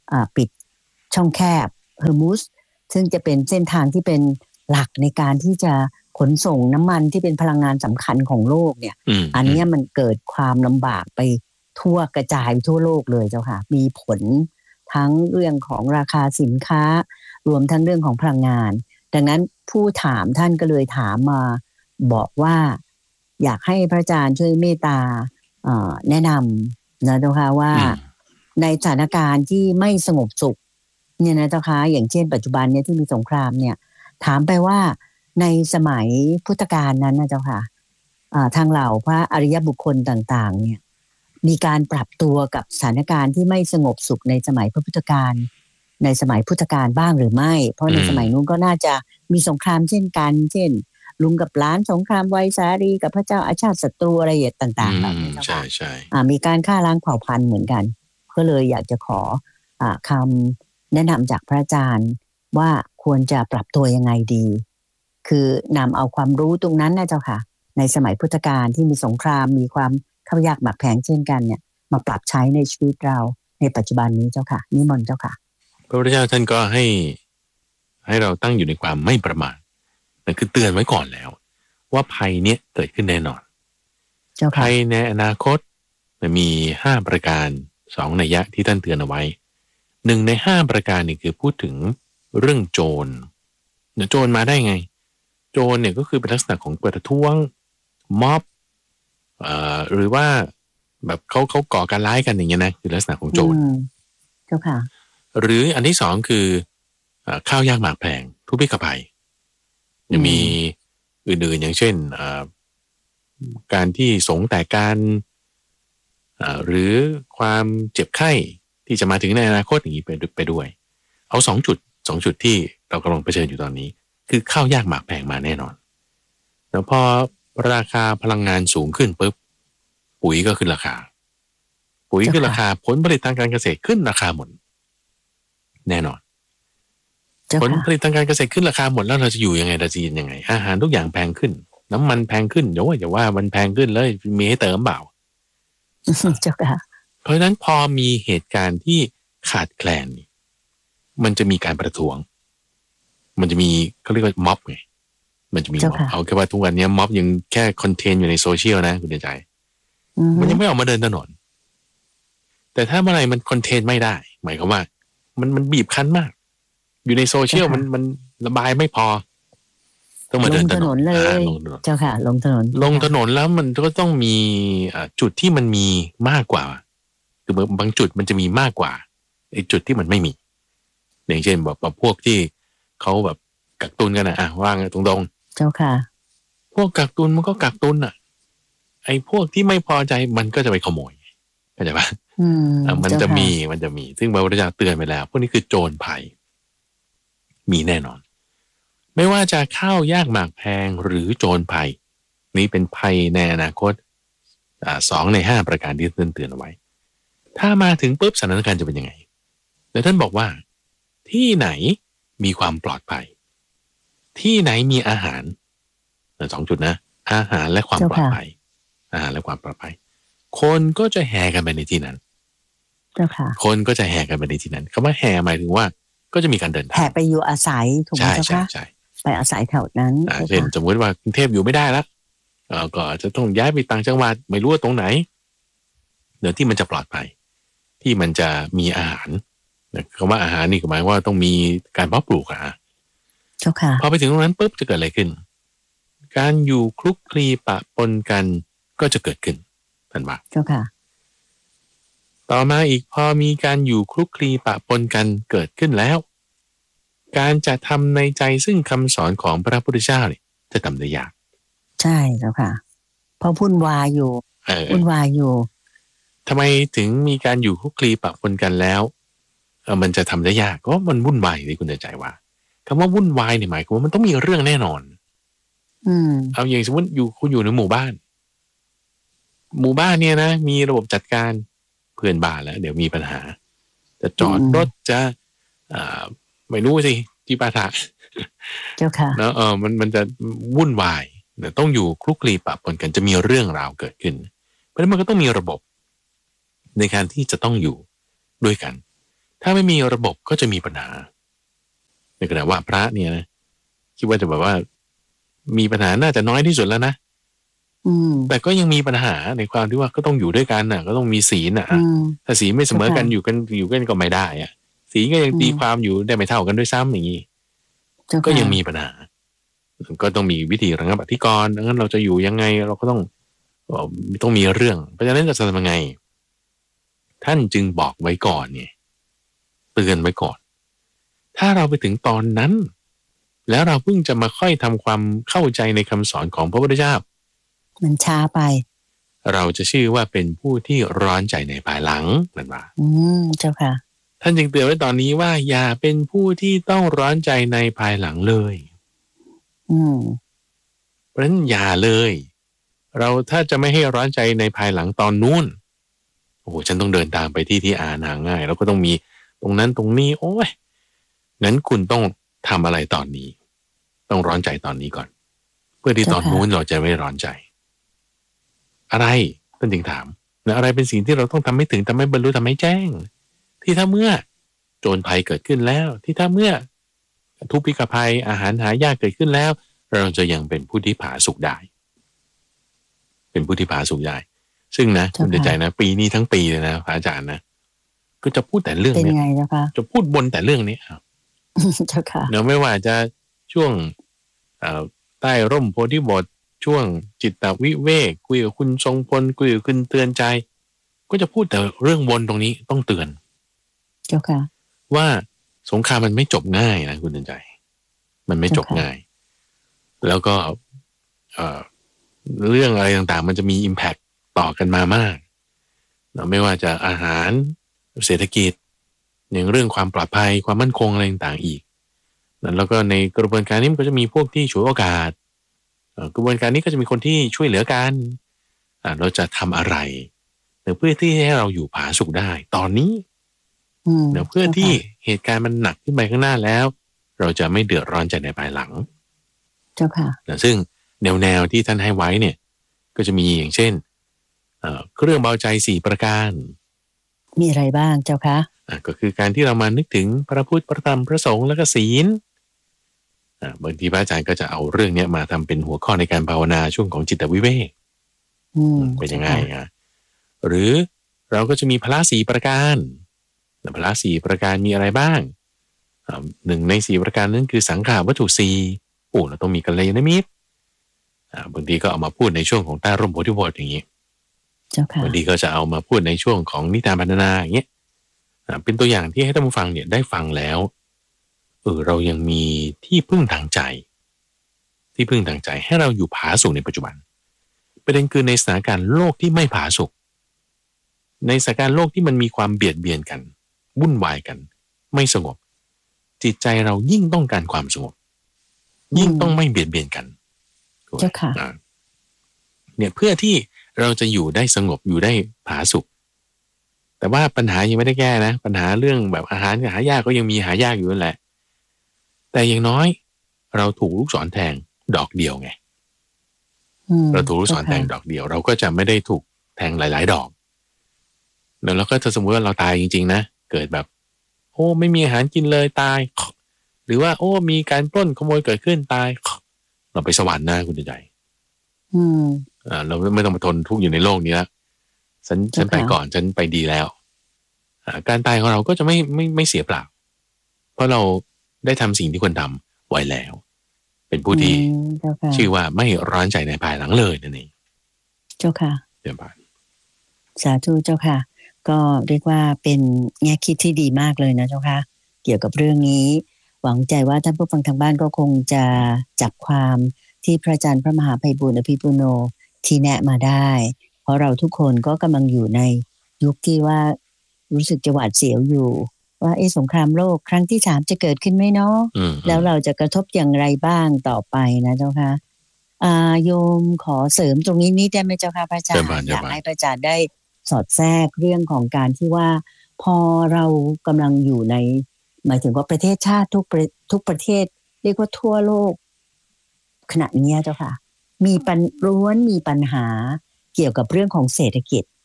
ปิดช่องแคบเฮอร์มุสซึ่งจะเป็นเส้นทางที่เป็นหลักในการที่จะขนส่งน้ำมันที่เป็นพลังงานสำคัญของโลกเนี่ยอันนี้มันเกิดความลำบากไปทั่วกระจายทั่วโลกเลยเจ้าค่ะมีผลทั้งเรื่องของราคาสินค้ารวมทั้งเรื่องของพลังงานดังนั้นผู้ถามท่านก็เลยถามมาบอกว่าอยากให้พระอาจารย์ช่วยเมตตาแนะนำนะเจ้าค่ะว่าในสถานการณ์ที่ไม่สงบสุขเนี่ยนะเจ้าค่ะอย่างเช่นปัจจุบันเนี่ยที่มีสงครามเนี่ยถามไปว่าในสมัยพุทธกาลนั้นนะเจ้าค่ะทางเหล่าพระอริยบุคคลต่างๆเนี่ยมีการปรับตัวกับสถานการณ์ที่ไม่สงบสุขในสมัยพระพุทธกาลในสมัยพุทธกาลบ้างหรือไม่เพราะในสมัยนู้นก็น่าจะมีสงครามเช่นกันเช่นลุงกับหลานสงครามไวสาลีกับพระเจ้าอาชาติศัตรูอะไรต่างๆแบบนี้ใช่ใช่มีการฆ่าล้างเผ่าพันธุ์เหมือนกันก็เลยอยากจะขอคำแนะนำจากพระอาจารย์ว่าควรจะปรับตัวยังไงดีคือนำเอาความรู้ตรงนั้นนะเจ้าค่ะในสมัยพุทธกาลที่มีสงครามมีความเข้ายากหมากแพงเช่นกันเนี่ยมาปรับใช้ในชีวิตเราในปัจจุบันนี้เจ้าค่ะนิมนต์เจ้าค่ะพระพุทธเจ้าท่านก็ให้เราตั้งอยู่ในความไม่ประมาทนั่นคือเตือนไว้ก่อนแล้วว่าภัยเนี้ยเกิดขึ้นแน่นอนภัยในอนาคตมี5ประการ2นัยยะที่ท่านเตือนเอาไว้1ใน5ประการนี่คือพูดถึงเรื่องโจรโจรมาได้ไงโจรเนี่ยก็คือเป็นลักษณะของประท้วงม็อบหรือว่าแบบเขาก่อการร้ายกันอย่างเงี้ยนะคือลักษณะของโจรเจ้าค่ะหรืออันที่2คือข้าวยากหมากแพงทุพพิกภัยยังมีอื่นๆอย่างเช่นการที่สงแต่การหรือความเจ็บไข้ที่จะมาถึงในอนาคตอย่างนี้ไปด้วยเอา2จุดที่เรากำลังเผชิญอยู่ตอนนี้คือข้าวยากหมากแพงมาแน่นอนแล้วพอราคาพลังงานสูงขึ้นปุ๊บปุ๋ยก็ขึ้นราคาผลผลิตทางการเกษตรขึ้นราคาหมดแน่นอนผลผลิตทางการเกษตรขึ้นราคาหมดแล้วเราจะอยู่ยังไงเราจะกินยังไงอาหารทุกอย่างแพงขึ้นน้ำมันแพงขึ้นอย่าว่ามันแพงขึ้นเลยมีให้เติมเปล่าเจ้าค่ะเพราะฉะนั้นพอมีเหตุการณ์ที่ขาดแคลนมันจะมีการประท้วงมันจะมีเขาเรียกว่าม็อบไงมันจะมีม็อบเอาแค่ว่าทุกวันนี้ม็อบยังแค่คอนเทนต์อยู่ในโซเชียลนะคุณใจมันยังไม่ออกมาเดินถนนแต่ถ้าเมื่อไหร่มันคอนเทนต์ไม่ได้หมายความว่ามันบีบคั้นมากอยู่ในโซเชียลมันระบายไม่พอต้องมาเดินถนนเลยเจ้าค่ะลงถนนแล้วมันก็ต้องมีจุดที่มันมีมากกว่าคือบางจุดมันจะมีมากกว่าไอ้จุดที่มันไม่มีอย่างเช่นแบบพวกที่เขาแบบกักตุนกันนะว่างตรงๆเจ้าค่ะพวกกักตุนมันก็กักตุนอ่ะไอ้พวกที่ไม่พอใจมันก็จะไปขโมยเข้าใจปะมันจะมีซึ่งพระพุทธเจ้าเตือนไปแล้วพวกนี้คือโจรภัยมีแน่นอนไม่ว่าจะข้าวยากหมากแพงหรือโจรภัยนี้เป็นภัยในอนาคต2 ใน 5ประการที่ท่านเตือนเอาไว้ถ้ามาถึงปุ๊บสถานการณ์จะเป็นยังไงแล้วท่านบอกว่าที่ไหนมีความปลอดภัยที่ไหนมีอาหาร2 จุดนะอาหารและความปลอดภัยอาหารและความปลอดภัยคนก็จะแห่กันไปในที่นั้นคนก็จะแห่กันไปในที่นั้นคำว่าแห่หมายถึงว่าก็จะมีการเดินทางแห่ไปอยู่อาศัยถูกไหมเจ้าค่ะไปอาศัยแถวนั้นเช่นสมมติว่ากรุงเทพอยู่ไม่ได้แล้วก็จะต้องย้ายไปต่างจังหวัดไม่รู้ว่าตรงไหนเดี๋ยวที่มันจะปลอดภัยที่มันจะมีอาหารคำว่าอาหารนี่หมายว่าต้องมีการเพาะปลูกเจ้าค่ะพอไปถึงตรงนั้นปุ๊บจะเกิดอะไรขึ้นการอยู่คลุกคลีปะปนกันก็จะเกิดขึ้นท่านว่าเจ้าค่ะต่อมาอีกพอมีการอยู่คลุกคลีปะปนกันเกิดขึ้นแล้วการจะทำในใจซึ่งคำสอนของพระพุทธเจ้าเนี่ยจะทำได้ยากใช่แล้วค่ะเพราะวุ่นวายอยู่ทำไมถึงมีการอยู่คลุกคลีปะปนกันแล้วมันจะทำได้ยากเพราะมันวุ่นวายที่คุณใจว่าคำว่าวุ่นวายเนี่ยหมายความว่ามันต้องมีเรื่องแน่นอนเอาอย่างสมมติคุณอยู่ในหมู่บ้านเนี่ยนะมีระบบจัดการเพื่อนบ้านแล้วเดี๋ยวมีปัญหาจะจอดรถจะไม่รู้สิที่ปาถะเจ้าค่ะแล้วมันจะวุ่นวายต้องอยู่คลุกคลีปะปนกันจะมีเรื่องราวเกิดขึ้นเพราะฉะนั้นมันก็ต้องมีระบบในการที่จะต้องอยู่ด้วยกันถ้าไม่มีระบบก็จะมีปัญหาในขณะว่าพระเนี่ยนะคิดว่าจะแบบว่ามีปัญหาน่าจะน้อยที่สุดแล้วนะแต่ก็ยังมีปัญหาในความที่ว่าก็ต้องอยู่ด้วยกันน่ะก็ต้องมีศีลน่ะถ้าศีลไม่เสมอกันอยู่กันก็ไม่ได้อ่ะศีลก็ยังตีความอยู่ได้ไม่เท่ากันด้วยซ้ำอย่างนี้ก็ยังมีปัญหาก็ต้องมีวิธีระงับอธิกรณ์ดังนั้นเราจะอยู่ยังไงเราก็ต้องมีเรื่องเพราะฉะนั้นจะทำยังไงท่านจึงบอกไว้ก่อนเนี่ยเตือนไว้ก่อนถ้าเราไปถึงตอนนั้นแล้วเราเพิ่งจะมาค่อยทำความเข้าใจในคำสอนของพระพุทธเจ้ามันช้าไปเราจะชื่อว่าเป็นผู้ที่ร้อนใจในภายหลังนั่นว่าเจ้าค่ะท่านจึงเตือนไว้ตอนนี้ว่าอย่าเป็นผู้ที่ต้องร้อนใจในภายหลังเลยเพราะฉะนั้นอย่าเลยเราถ้าจะไม่ให้ร้อนใจในภายหลังตอนนู้นโอ้โหฉันต้องเดินทางไปที่อาหาง่ายแล้วก็ต้องมีตรงนั้นตรงนี้โอ้ยงั้นคุณต้องทำอะไรตอนนี้ต้องร้อนใจตอนนี้ก่อนเพื่อที่ตอนนู้นเราจะไม่ร้อนใจอะไรท่านจึงถามนะอะไรเป็นสิ่งที่เราต้องทำให้ถึงทำให้บรรลุทำให้แจ้งที่ถ้าเมื่อโจรภัยเกิดขึ้นแล้วที่ถ้าเมื่อทุพพิกภัยอาหารหายากเกิดขึ้นแล้วเราจะยังเป็นผู้ที่ผาสุกได้เป็นผู้ที่ผาสุกได้ซึ่งนะคุณใจนะปีนี้ทั้งปีเลยนะพระอาจารย์นะก็จะพูดแต่เรื่องนี้จะพูดบนแต่เรื่องนี้ครับเจ้าค่ะเนาะไม่ว่าจะช่วงใต้ร่มโพธิบทช่วงจิตวิเวกคุยกับคุณทรงพลคุยกับคุณเตือนใจก็จะพูดแต่เรื่องวนตรงนี้ต้องเตือนเจ้าค่ะว่าสงครามมันไม่จบง่ายนะคุณเตือนใจมันไม่จบง่ายแล้วก็เรื่องอะไรต่างๆมันจะมี impact ต่อกันมามากเราไม่ว่าจะอาหารเศรษฐกิจอย่างเรื่องความปลอดภัยความมั่นคงอะไรต่างๆอีกแล้วก็ในกระบวนการนี้มันก็จะมีพวกที่ฉวยโอกาสกระบวนการนี้ก็จะมีคนที่ช่วยเหลือกันเราจะทำอะไรเพื่อที่ให้เราอยู่ผาสุกได้ตอนนี้เพื่อที่เหตุการณ์มันหนักขึ้นไปข้างหน้าแล้วเราจะไม่เดือดร้อนใจในภายหลังเจ้าค่ะซึ่งแนวที่ท่านให้ไว้เนี่ยก็จะมีอย่างเช่นเครื่องเบาใจ4ประการมีอะไรบ้างเจ้าคะก็คือการที่เรามานึกถึงพระพุทธพระธรรมพระสงฆ์แล้วก็ศีลบางทีพระอาจารย์ก็จะเอาเรื่องนี้มาทำเป็นหัวข้อในการภาวนาช่วงของจิตวิเวกเป็นยังไงหรือเราก็จะมีพละ4ประการพละ4ประการมีอะไรบ้างหนึ่งใน4ประการนั้นคือสังขารวัตถุ4เราต้องมีกัลยาณมิตรบางทีก็เอามาพูดในช่วงของใต้ร่มโพธิบทอย่างนี้บางทีก็จะเอามาพูดในช่วงของนิทานพรรณนาอย่างเงี้ยเป็นตัวอย่างที่ให้ท่านผู้ฟังเนี่ยได้ฟังแล้วเรายังมีที่พึ่งทางใจให้เราอยู่ผาสุกในปัจจุบันประเด็นคือในสถานการณ์โลกที่ไม่ผาสุกในสถานการณ์โลกที่มันมีความเบียดเบียนกันวุ่นวายกันไม่สงบจิตใจเรายิ่งต้องการความสงบยิ่งต้องไม่เบียดเบียนกันเจ้าค่ะเนี่ยเพื่อที่เราจะอยู่ได้สงบอยู่ได้ผาสุกแต่ว่าปัญหายังไม่ได้แก้นะปัญหาเรื่องแบบอาหารหายากก็ยังมีหายากอยู่นั่นแหละแต่อย่างน้อยเราถูกลูกศรแทงดอกเดียวไงเราถูกลูกศรแทงดอกเดียวเราก็จะไม่ได้ถูกแทงหลายๆดอกแล้วก็ถ้าสมมติว่าเราตายจริงๆนะเกิดแบบไม่มีอาหารกินเลยตายหรือว่ามีการปล้นขโมยเกิดขึ้นตายเราไปสวรรค์นะคุณใจเราไม่ต้องมาทนทุกข์อยู่ในโลกนี้แล้วฉันไปก่อนฉันไปดีแล้วการตายของเราก็จะไม่เสียเปล่าเพราะเราได้ทำสิ่งที่ควรทำไว้แล้วเป็นผู้ที่ชื่อว่าไม่ร้อนใจในภายหลังเลยนั่นเองเจ้าค่ะเดี๋ยวผ่านสาธุเจ้าค่ะก็เรียกว่าเป็นแง่คิดที่ดีมากเลยนะเจ้าค่ะเกี่ยวกับเรื่องนี้หวังใจว่าท่านผู้ฟังทางบ้านก็คงจะจับความที่พระอาจารย์พระมหาไพบูลย์อภิปุโนที่แนะมาได้เพราะเราทุกคนก็กำลังอยู่ในยุคที่ว่ารู้สึกจะหวาดเสียวอยู่ว่าสงครามโลกครั้งที่3จะเกิดขึ้นไหมเนาะแล้วเราจะกระทบอย่างไรบ้างต่อไปนะเจ้าค่ะโยมขอเสริมตรงนี้นิดได้ไหมเจ้าค่ะพระอาจารย์อยากให้พระอาจารย์ได้สอดแทรกเรื่องของการที่ว่าพอเรากำลังอยู่ในหมายถึงว่าประเทศชาติทุกประเทศเรียกว่าทั่วโลกขณะนี้เจ้าค่ะมีปัญหาเกี่ยวกับเรื่องของเศรษฐกิจ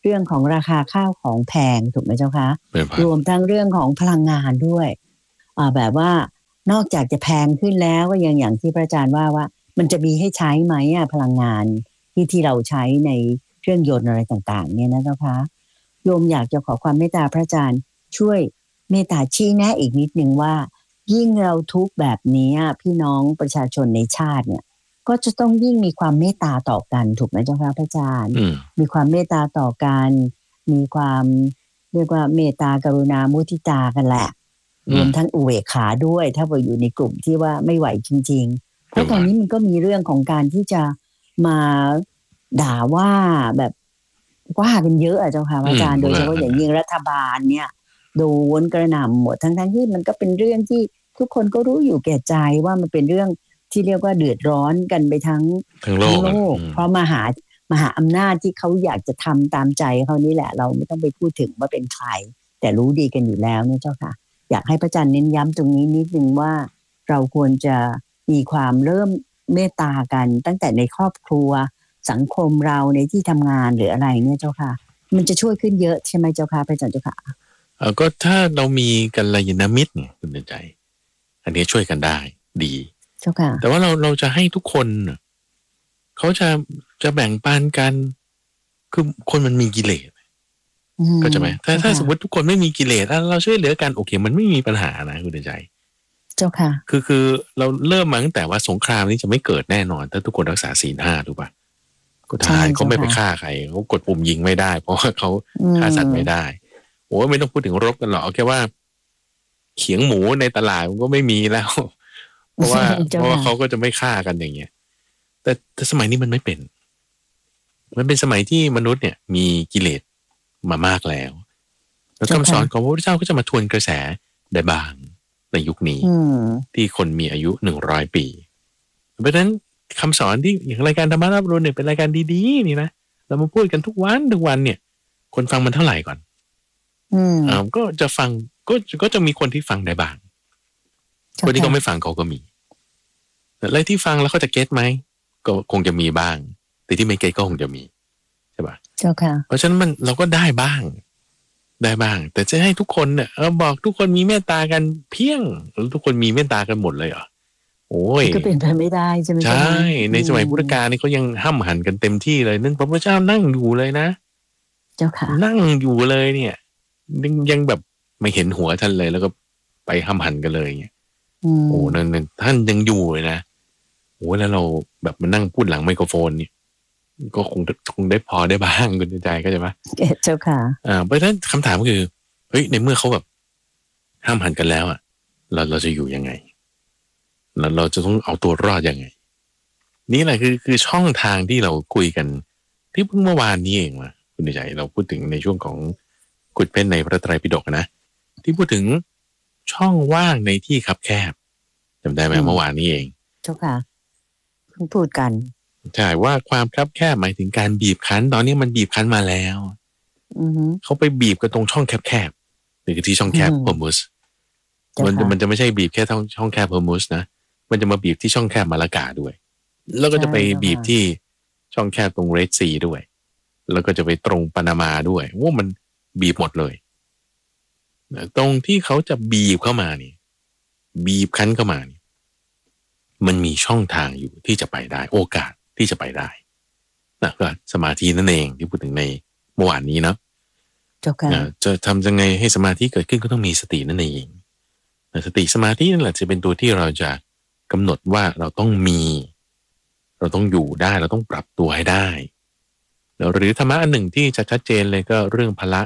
เรื่องของราคาข้าวของแพงถูกไหมเจ้าคะเป็นไปรวมทั้งเรื่องของพลังงานด้วยแบบว่านอกจากจะแพงขึ้นแล้วก็ยังอย่างที่พระอาจารย์ว่ามันจะมีให้ใช้ไหมพลังงานที่เราใช้ในเครื่องยนต์อะไรต่างๆเนี่ยนะเจ้าคะโยมอยากจะขอความเมตตาพระอาจารย์ช่วยเมตตาชี้แนะอีกนิดนึงว่ายิ่งเราทุกข์แบบนี้พี่น้องประชาชนในชาติเนี่ยก็จะต้องยิ่งมีความเมตตาต่อกันถูกไหมเจ้าคะพระอาจารย์มีความเมตตาต่อกันมีความเรียกว่าเมตตากรุณามุทิตากันแหละรวมทั้งอุเบกขาด้วยถ้าเราอยู่ในกลุ่มที่ว่าไม่ไหวจริงๆเพราะตอนนี้มันก็มีเรื่องของการที่จะมาด่าว่าแบบว่ากันเยอะเจ้าค่ะอาจารย์โดยเฉพาะอย่างยิ่งรัฐบาลเนี่ยโดนกระหน่ำหมดทั้งที่มันก็เป็นเรื่องที่ทุกคนก็รู้อยู่แก่ใจว่ามันเป็นเรื่องที่เรียกว่าเดือดร้อนกันไปทั้งโลกเพราะมหาอำนาจที่เขาอยากจะทำตามใจเขานี่แหละเราไม่ต้องไปพูดถึงว่าเป็นใครแต่รู้ดีกันอยู่แล้วเนี่ยเจ้าค่ะอยากให้พระอาจารย์เน้นย้ำตรงนี้นิดนึงว่าเราควรจะมีความเริ่มเมตตากันตั้งแต่ในครอบครัวสังคมเราในที่ทำงานหรืออะไรเนี่ยเจ้าค่ะมันจะช่วยขึ้นเยอะใช่ไหมเจ้าค่ะพระอาจารย์เจ้าค่ะก็ถ้าเรามีกัลยาณมิตรเนี่ยคุณใจอันนี้ช่วยกันได้ดีเจ้าค่ะแต่ว่าเราจะให้ทุกคนเขาจะแบ่งปันกันคือคนมันมีกิเลสก็จะไหมถ้าสมมติทุกคนไม่มีกิเลสเราช่วยเหลือกันโอเคมันไม่มีปัญหานะคุณใจเจ้าค่ะคือเราเริ่มมาตั้งแต่ว่าสงครามนี้จะไม่เกิดแน่นอนถ้าทุกคนรักษาศีล 5ถูกป่ะทหารเขาไม่ไปฆ่าใครเขากดปุ่มยิงไม่ได้เพราะว่าเขาฆ่าสัตว์ไม่ได้โอ้ไม่ต้องพูดถึงรบกันหรอกเอาแค่ว่าเขียงหมูในตลาดมันก็ไม่มีแล้วเพราะว่าเขาก็จะไม่ฆ่ากันอย่างเงี้ยแต่สมัยนี้มันไม่เป็นสมัยที่มนุษย์เนี่ยมีกิเลสมามากแล้วแล้วคำสอนของพระพุทธเจ้าก็จะมาทวนกระแสได้บ้างในยุคนี้ที่คนมีอายุ100 ปีเพราะฉะนั้นคำสอนที่อย่างรายการธรรมะรับรู้เนี่ยเป็นรายการดีๆนี่นะเรามาพูดกันทุกวันเนี่ยคนฟังมันเท่าไหร่ก่อนก็จะฟังก็จะมีคนที่ฟังได้บ้างคนที่เขาไม่ฟังเขาก็มีอะไรที่ฟังแล้วเขาจะเก็ตไหมก็คงจะมีบ้างแต่ที่ไม่เก็ตก็คงจะมีใช่ป่ะเจ้าค่ะเพราะฉะนั้นเราก็ได้บ้างแต่จะให้ทุกคนเนี่ยบอกทุกคนมีเมตตากันเพียงแล้วทุกคนมีเมตตากันหมดเลยเหรอโอ้ยก็เป็นไปไม่ได้ใช่ไหมใช่ในสมัยพุทธกาลนี่เขายังห้ำหันกันเต็มที่เลยนั่นพระพุทธเจ้านั่งอยู่เลยนะเจ้าค่ะนั่งอยู่เลยเนี่ยยังแบบไม่เห็นหัวท่านเลยแล้วก็ไปห้ำหันกันเลยเนี่ยโอ้นั่นท่านยังอยู่เลยนะโอ้แล้วเราแบบมานั่งพูดหลังไมโครโฟนนี่ก็คงได้พอได้บ้างคุณใจก็ใช่ไหมเจ้าค่ะเพราะฉะนั้นคำถามก็คือเฮ้ยในเมื่อเขาแบบห้ามหันกันแล้วเราจะอยู่ยังไงเราจะต้องเอาตัวรอดยังไงนี่แหละคือช่องทางที่เราคุยกันที่เพิ่งเมื่อวานนี้เองมาคุณใจเราพูดถึงในช่วงของขุดเพ้นในพระไตรปิฎกนะที่พูดถึงช่องว่างในที่คับแคบจำได้ไหมเมื่อวานนี้เองเจ้าค่ะเพิ่งพูดกันใช่ว่าความคับแคบหมายถึงการบีบคั้นตอนนี้มันบีบคั้นมาแล้วเขาไปบีบกันตรงช่องแคบๆนี่คือที่ช่องแคบฮอร์มุสมันจะไม่ใช่บีบแค่ช่องแคบฮอร์มุสนะมันจะมาบีบที่ช่องแคบมาลากาด้วยแล้วก็จะไปบีบที่ช่องแคบตรงเรดซีด้วยแล้วก็จะไปตรงปานามาด้วยว่ามันบีบหมดเลยตรงที่เขาจะบีบเข้ามานี่บีบคั้นเข้ามานี่มันมีช่องทางอยู่ที่จะไปได้โอกาสที่จะไปได้นะก็สมาธินั่นเองที่พูดถึงในเมื่อวานนี้เนาะจะทำยังไงให้สมาธิเกิดขึ้นก็ต้องมีสตินั่นเองสติสมาธินั่นแหละจะเป็นตัวที่เราจะกำหนดว่าเราต้องอยู่ได้เราต้องปรับตัวให้ได้หรือธรรมะอันหนึ่งที่จะชัดเจนเลยก็เรื่องพละ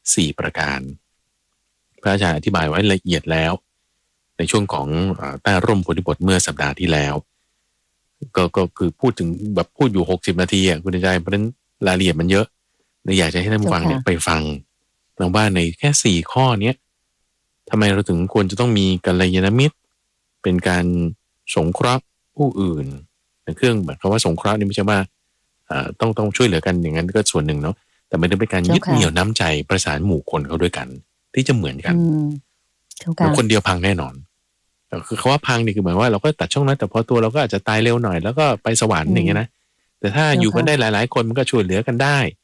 4 ประการพระอาจารย์อธิบายไว้ละเอียดแล้วในช่วงของใต้ร่มโพธิบทเมื่อสัปดาห์ที่แล้วก็คือพูดถึงแบบพูดอยู่60 นาทีคุณใจเพราะฉะนั้นรายละเอียดมันเยอะเลยอยากจะให้ท่านฟังเนี่ยไปฟังว่าในแค่4 ข้อเนี้ยทำไมเราถึงควรจะต้องมีกัลยาณมิตรเป็นการสงเคราะห์ผู้อื่นเครื่องแบบคำว่าสงเคราะห์นี่ไม่ใช่ว่าต้องช่วยเหลือกันอย่างนั้นก็ส่วนหนึ่งเนาะแต่ไม่ได้เป็นการยึดเหนี่ยวน้ำใจประสานหมู่คนเขาด้วยกันที่จะเหมือนกันแล้วคนเดียวพังแน่นอนคือคำว่าพังนี่คือหมายว่าเราก็ตัดช่องนั้นแต่พอตัวเราก็อาจจะตายเร็วหน่อยแล้วก็ไปสวรรค์อย่างเงี้ยนะแต่ถ้าอยู่กันได้หลายๆคนมันก็ช่วยเหลือกันได้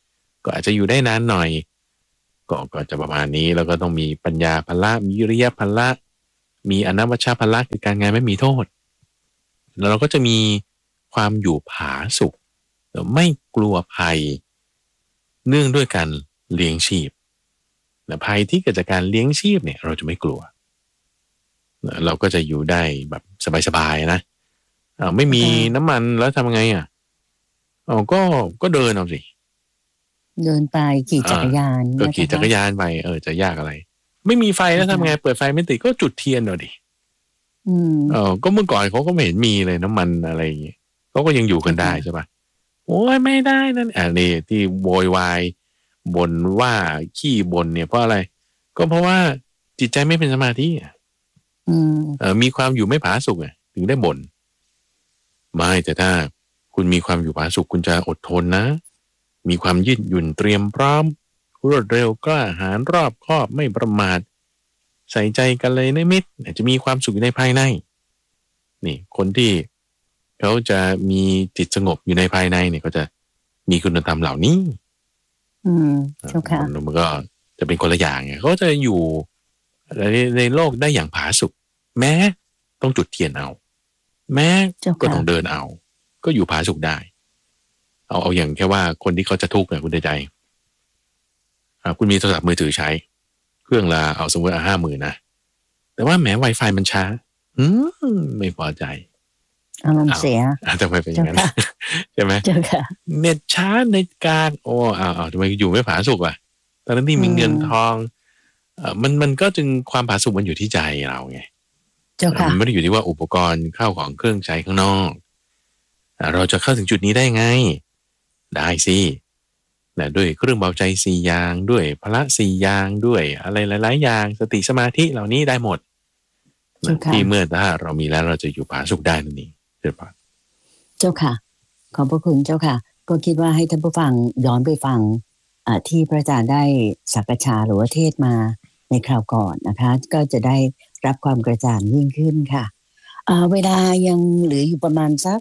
ก็อาจจะอยู่ได้นานหน่อยก็จะประมาณนี้แล้วก็ต้องมีปัญญาพละมีวิริยะพละมีอนัมมชาพละคือการงานไม่มีโทษแล้วเราก็จะมีความอยู่ผาสุกไม่กลัวภัยเนื่องด้วยการเลี้ยงชีพแต่ภัยที่เกิดจากการเลี้ยงชีพเนี่ยเราจะไม่กลัวเราก็จะอยู่ได้แบบสบายๆนะไม่มีน้ำมันแล้วทำไงก็เดินเอาสิเดินไปขี่จักรยานก็ขี่จักรยานไปจะยากอะไรไม่มีไฟแล้วทำไงเปิดไฟไม่ติดก็จุดเทียนเอาดิก็เมื่อก่อนเขาก็ไม่เห็นมีเลยน้ำมันอะไรอย่างเงี้ยเขาก็ยังอยู่กันได้ใช่ปะโอ้ยไม่ได้นั่นนี่ที่โวยวายบ่นว่าขี้บ่นเนี่ยเพราะอะไรก็เพราะว่าจิตใจไม่เป็นสมาธิมีความอยู่ไม่ผาสุกถึงได้บ่นไม่แต่ถ้าคุณมีความอยู่ผาสุกคุณจะอดทนนะมีความยืดหยุ่นเตรียมพร้อมรวดเร็วกล้าหาญรอบคอบไม่ประมาทใส่ใจกันเลยนะมิตรจะมีความสุขอยู่ในภายในนี่คนที่เขาจะมีจิตสงบอยู่ในภายในเนี่ยก็จะมีคุณธรรมเหล่านี้เจ้าค่ะมันก็จะเป็นคนละอย่างไงเขาจะอยู่ในโลกได้อย่างผาสุกแม้ต้องจุดเทียนเอาแม้ก็ต้องเดินเอาก็อยู่ผาสุกได้เอาอย่างแค่ว่าคนที่เขาจะทุกข์คุณใจคุณมีโทรศัพท์มือถือใช้เครื่องละเอาสมมติ50,000นะแต่ว่าแม้ Wi-Fi มันช้าไม่พอใจอารมณ์เสียทำไมเป็นอย่างนั้นใช่ไหมเจ้าค่ะเน็ตช้าในการทำไมอยู่ไม่ผาสุกอ่ะตอนนั้นที่มีเงินทองมันก็จึงความผาสุกมันอยู่ที่ใจเราไงเจ้าค่ะมันไม่ได้อยู่ที่ว่าอุปกรณ์ข้าวของเครื่องใช้ข้างนอกเราจะเข้าถึงจุดนี้ได้ไงได้สิด้วยเครื่องเบาใจ4อย่างด้วยพละ4อย่างด้วยอะไรหลายๆอย่างสติสมาธิเหล่านี้ได้หมดที่เมื่อถ้าเรามีแล้วเราจะอยู่ผาสุกได้นั่นเองเจ้าค่ะเจ้าค่ะขอบพระคุณเจ้าค่ะก็คิดว่าให้ท่านผู้ฟังย้อนไปฟังที่พระอาจารย์ได้สักษาหรือว่าเทศมาในคราวก่อนนะคะก็จะได้รับความกระจ่างยิ่งขึ้นค่ะเวลายังเหลืออยู่ประมาณสัก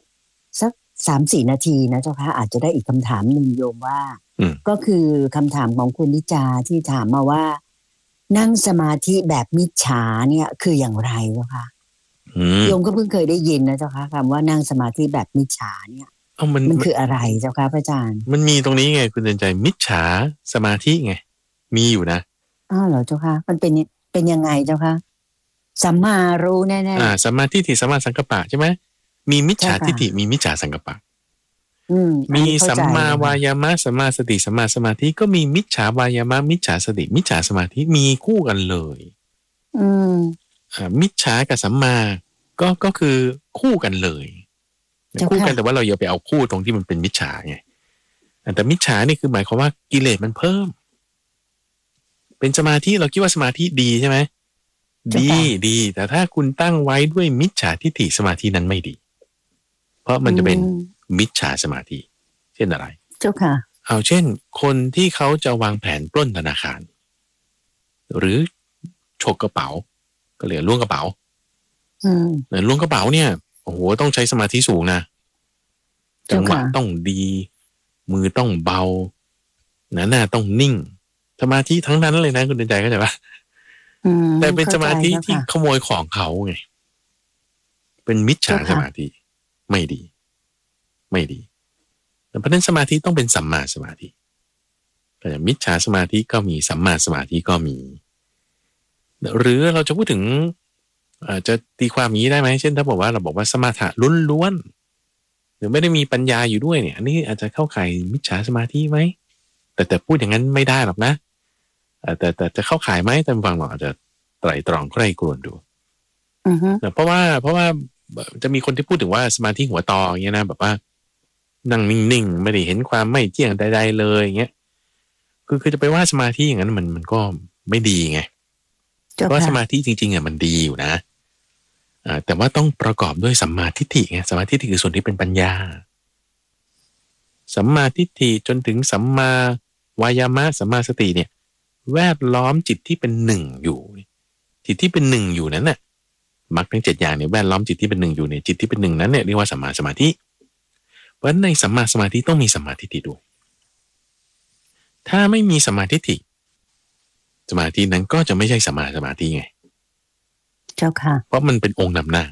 3-4 นาทีนะเจ้าค่ะอาจจะได้อีกคำถามหนึ่งโยมว่าก็คือคำถามของคุณนิจาที่ถามมาว่านั่งสมาธิแบบมิจฉาเนี่ยคืออย่างไรเจ้าค่ะโยมก็เพิ่งเคยได้ยินนะเจ้าค่ะคำว่านั่งสมาธิแบบมิจฉาเนี่ยมันคืออะไรเจ้าค่ะพระอาจารย์มันมีตรงนี้ไงคุณเดินใจมิจฉาสมาธิไงมีอยู่นะเหรอเจ้าค่ะมันเป็นยังไงเจ้าค่ะสัมมารู้แน่ๆสัมมาทิฏฐิสัมมาสังกัปปะใช่ไหมมีมิจฉาทิฏฐิมีมิจฉาสังกัปปะมีสัมมาวายามะสัมมาสติสัมมาสมาธิก็มีมิจฉาวายามะมิจฉาสติมิจฉาสมาธิมีคู่กันเลยมิจฉากับสัมมาก็คือคู่กันเลยคู่กันแต่ว่าเราอย่าไปเอาคู่ตรงที่มันเป็นมิจฉาไงแต่มิจฉานี่คือหมายความว่ากิเลสมันเพิ่มเป็นสมาธิเราคิดว่าสมาธิดีใช่ไหมดีแต่ถ้าคุณตั้งไว้ด้วยมิจฉาทิฏฐิสมาธินั้นไม่ดีเพราะมันจะเป็นมิจฉาสมาธิเช่นอะไรเจ้าค่ะเอาเช่นคนที่เขาจะวางแผนปล้นธนาคารหรือฉกกระเป๋าก็เรียกล้วงกระเป๋าล้วงกระเป๋าเนี่ยโอ้โหต้องใช้สมาธิสูงนะจังหวะต้องดีมือต้องเบาหน้าต้องนิ่งสมาธิทั้งนั้นเลยนะคุณเดินใจเข้าใจปะแต่เป็นสมาธิที่ขโมยของเขาไงเป็นมิจฉาสมาธิไม่ดีเพราะนั้นสมาธิต้องเป็นสัมมาสมาธิแต่มิจฉาสมาธิก็มีสัมมาสมาธิก็มีหรือเราจะพูดถึงจะตีความนี้ได้ไหมเช่นถ้าบอกว่าเราบอกว่าสมาธิล้วนๆหรือไม่ได้มีปัญญาอยู่ด้วยเนี่ยอันนี้อาจจะเข้าข่ายมิจฉาสมาธิไหมแต่พูดอย่างนั้นไม่ได้หรอกนะแต่จะเข้าข่ายไหมแต่ฟังเราอาจจะไตร่ตรองใคร่ครวญดูเพราะว่าจะมีคนที่พูดถึงว่าสมาธิหัวต่ออย่างเงี้ยนะแบบว่านั่งนิ่งๆไม่ได้เห็นความไม่เที่ยงใดๆเลยอย่างเงี้ยคือจะไปว่าสมาธิอย่างนั้นมันก็ไม่ดีไงเพราะสมาธิจริงๆมันดีอยู่นะแต่ว่าต้องประกอบด้วยสัมมาทิฏฐิไงสัมมาทิฏฐิคือส่วนที่เป็นปัญญาสัมมาทิฏฐิจนถึงสัมมาวายามะสัมมาสติเนี่ยแวดล้อมจิตที่เป็นหนึ่งอยู่จิตที่เป็นหนึ่งอยู่นั้นน่ะมรรคทั้ง7อย่างเนี่ยแวดล้อมจิตที่เป็นหนึ่งอยู่เนี่ยจิตที่เป็นหนึ่งนั้นเนี่ยเรียกว่าสัมมาสมาธิเพราะในสัมมาสมาธิต้องมีสัมมาทิฏฐิด้วยถ้าไม่มีสัมมาทิฏฐิสมาธินั้นก็จะไม่ใช่สัมมาสมาธิไงเจ้าค่ะเพราะมันเป็นองค์นำหน้า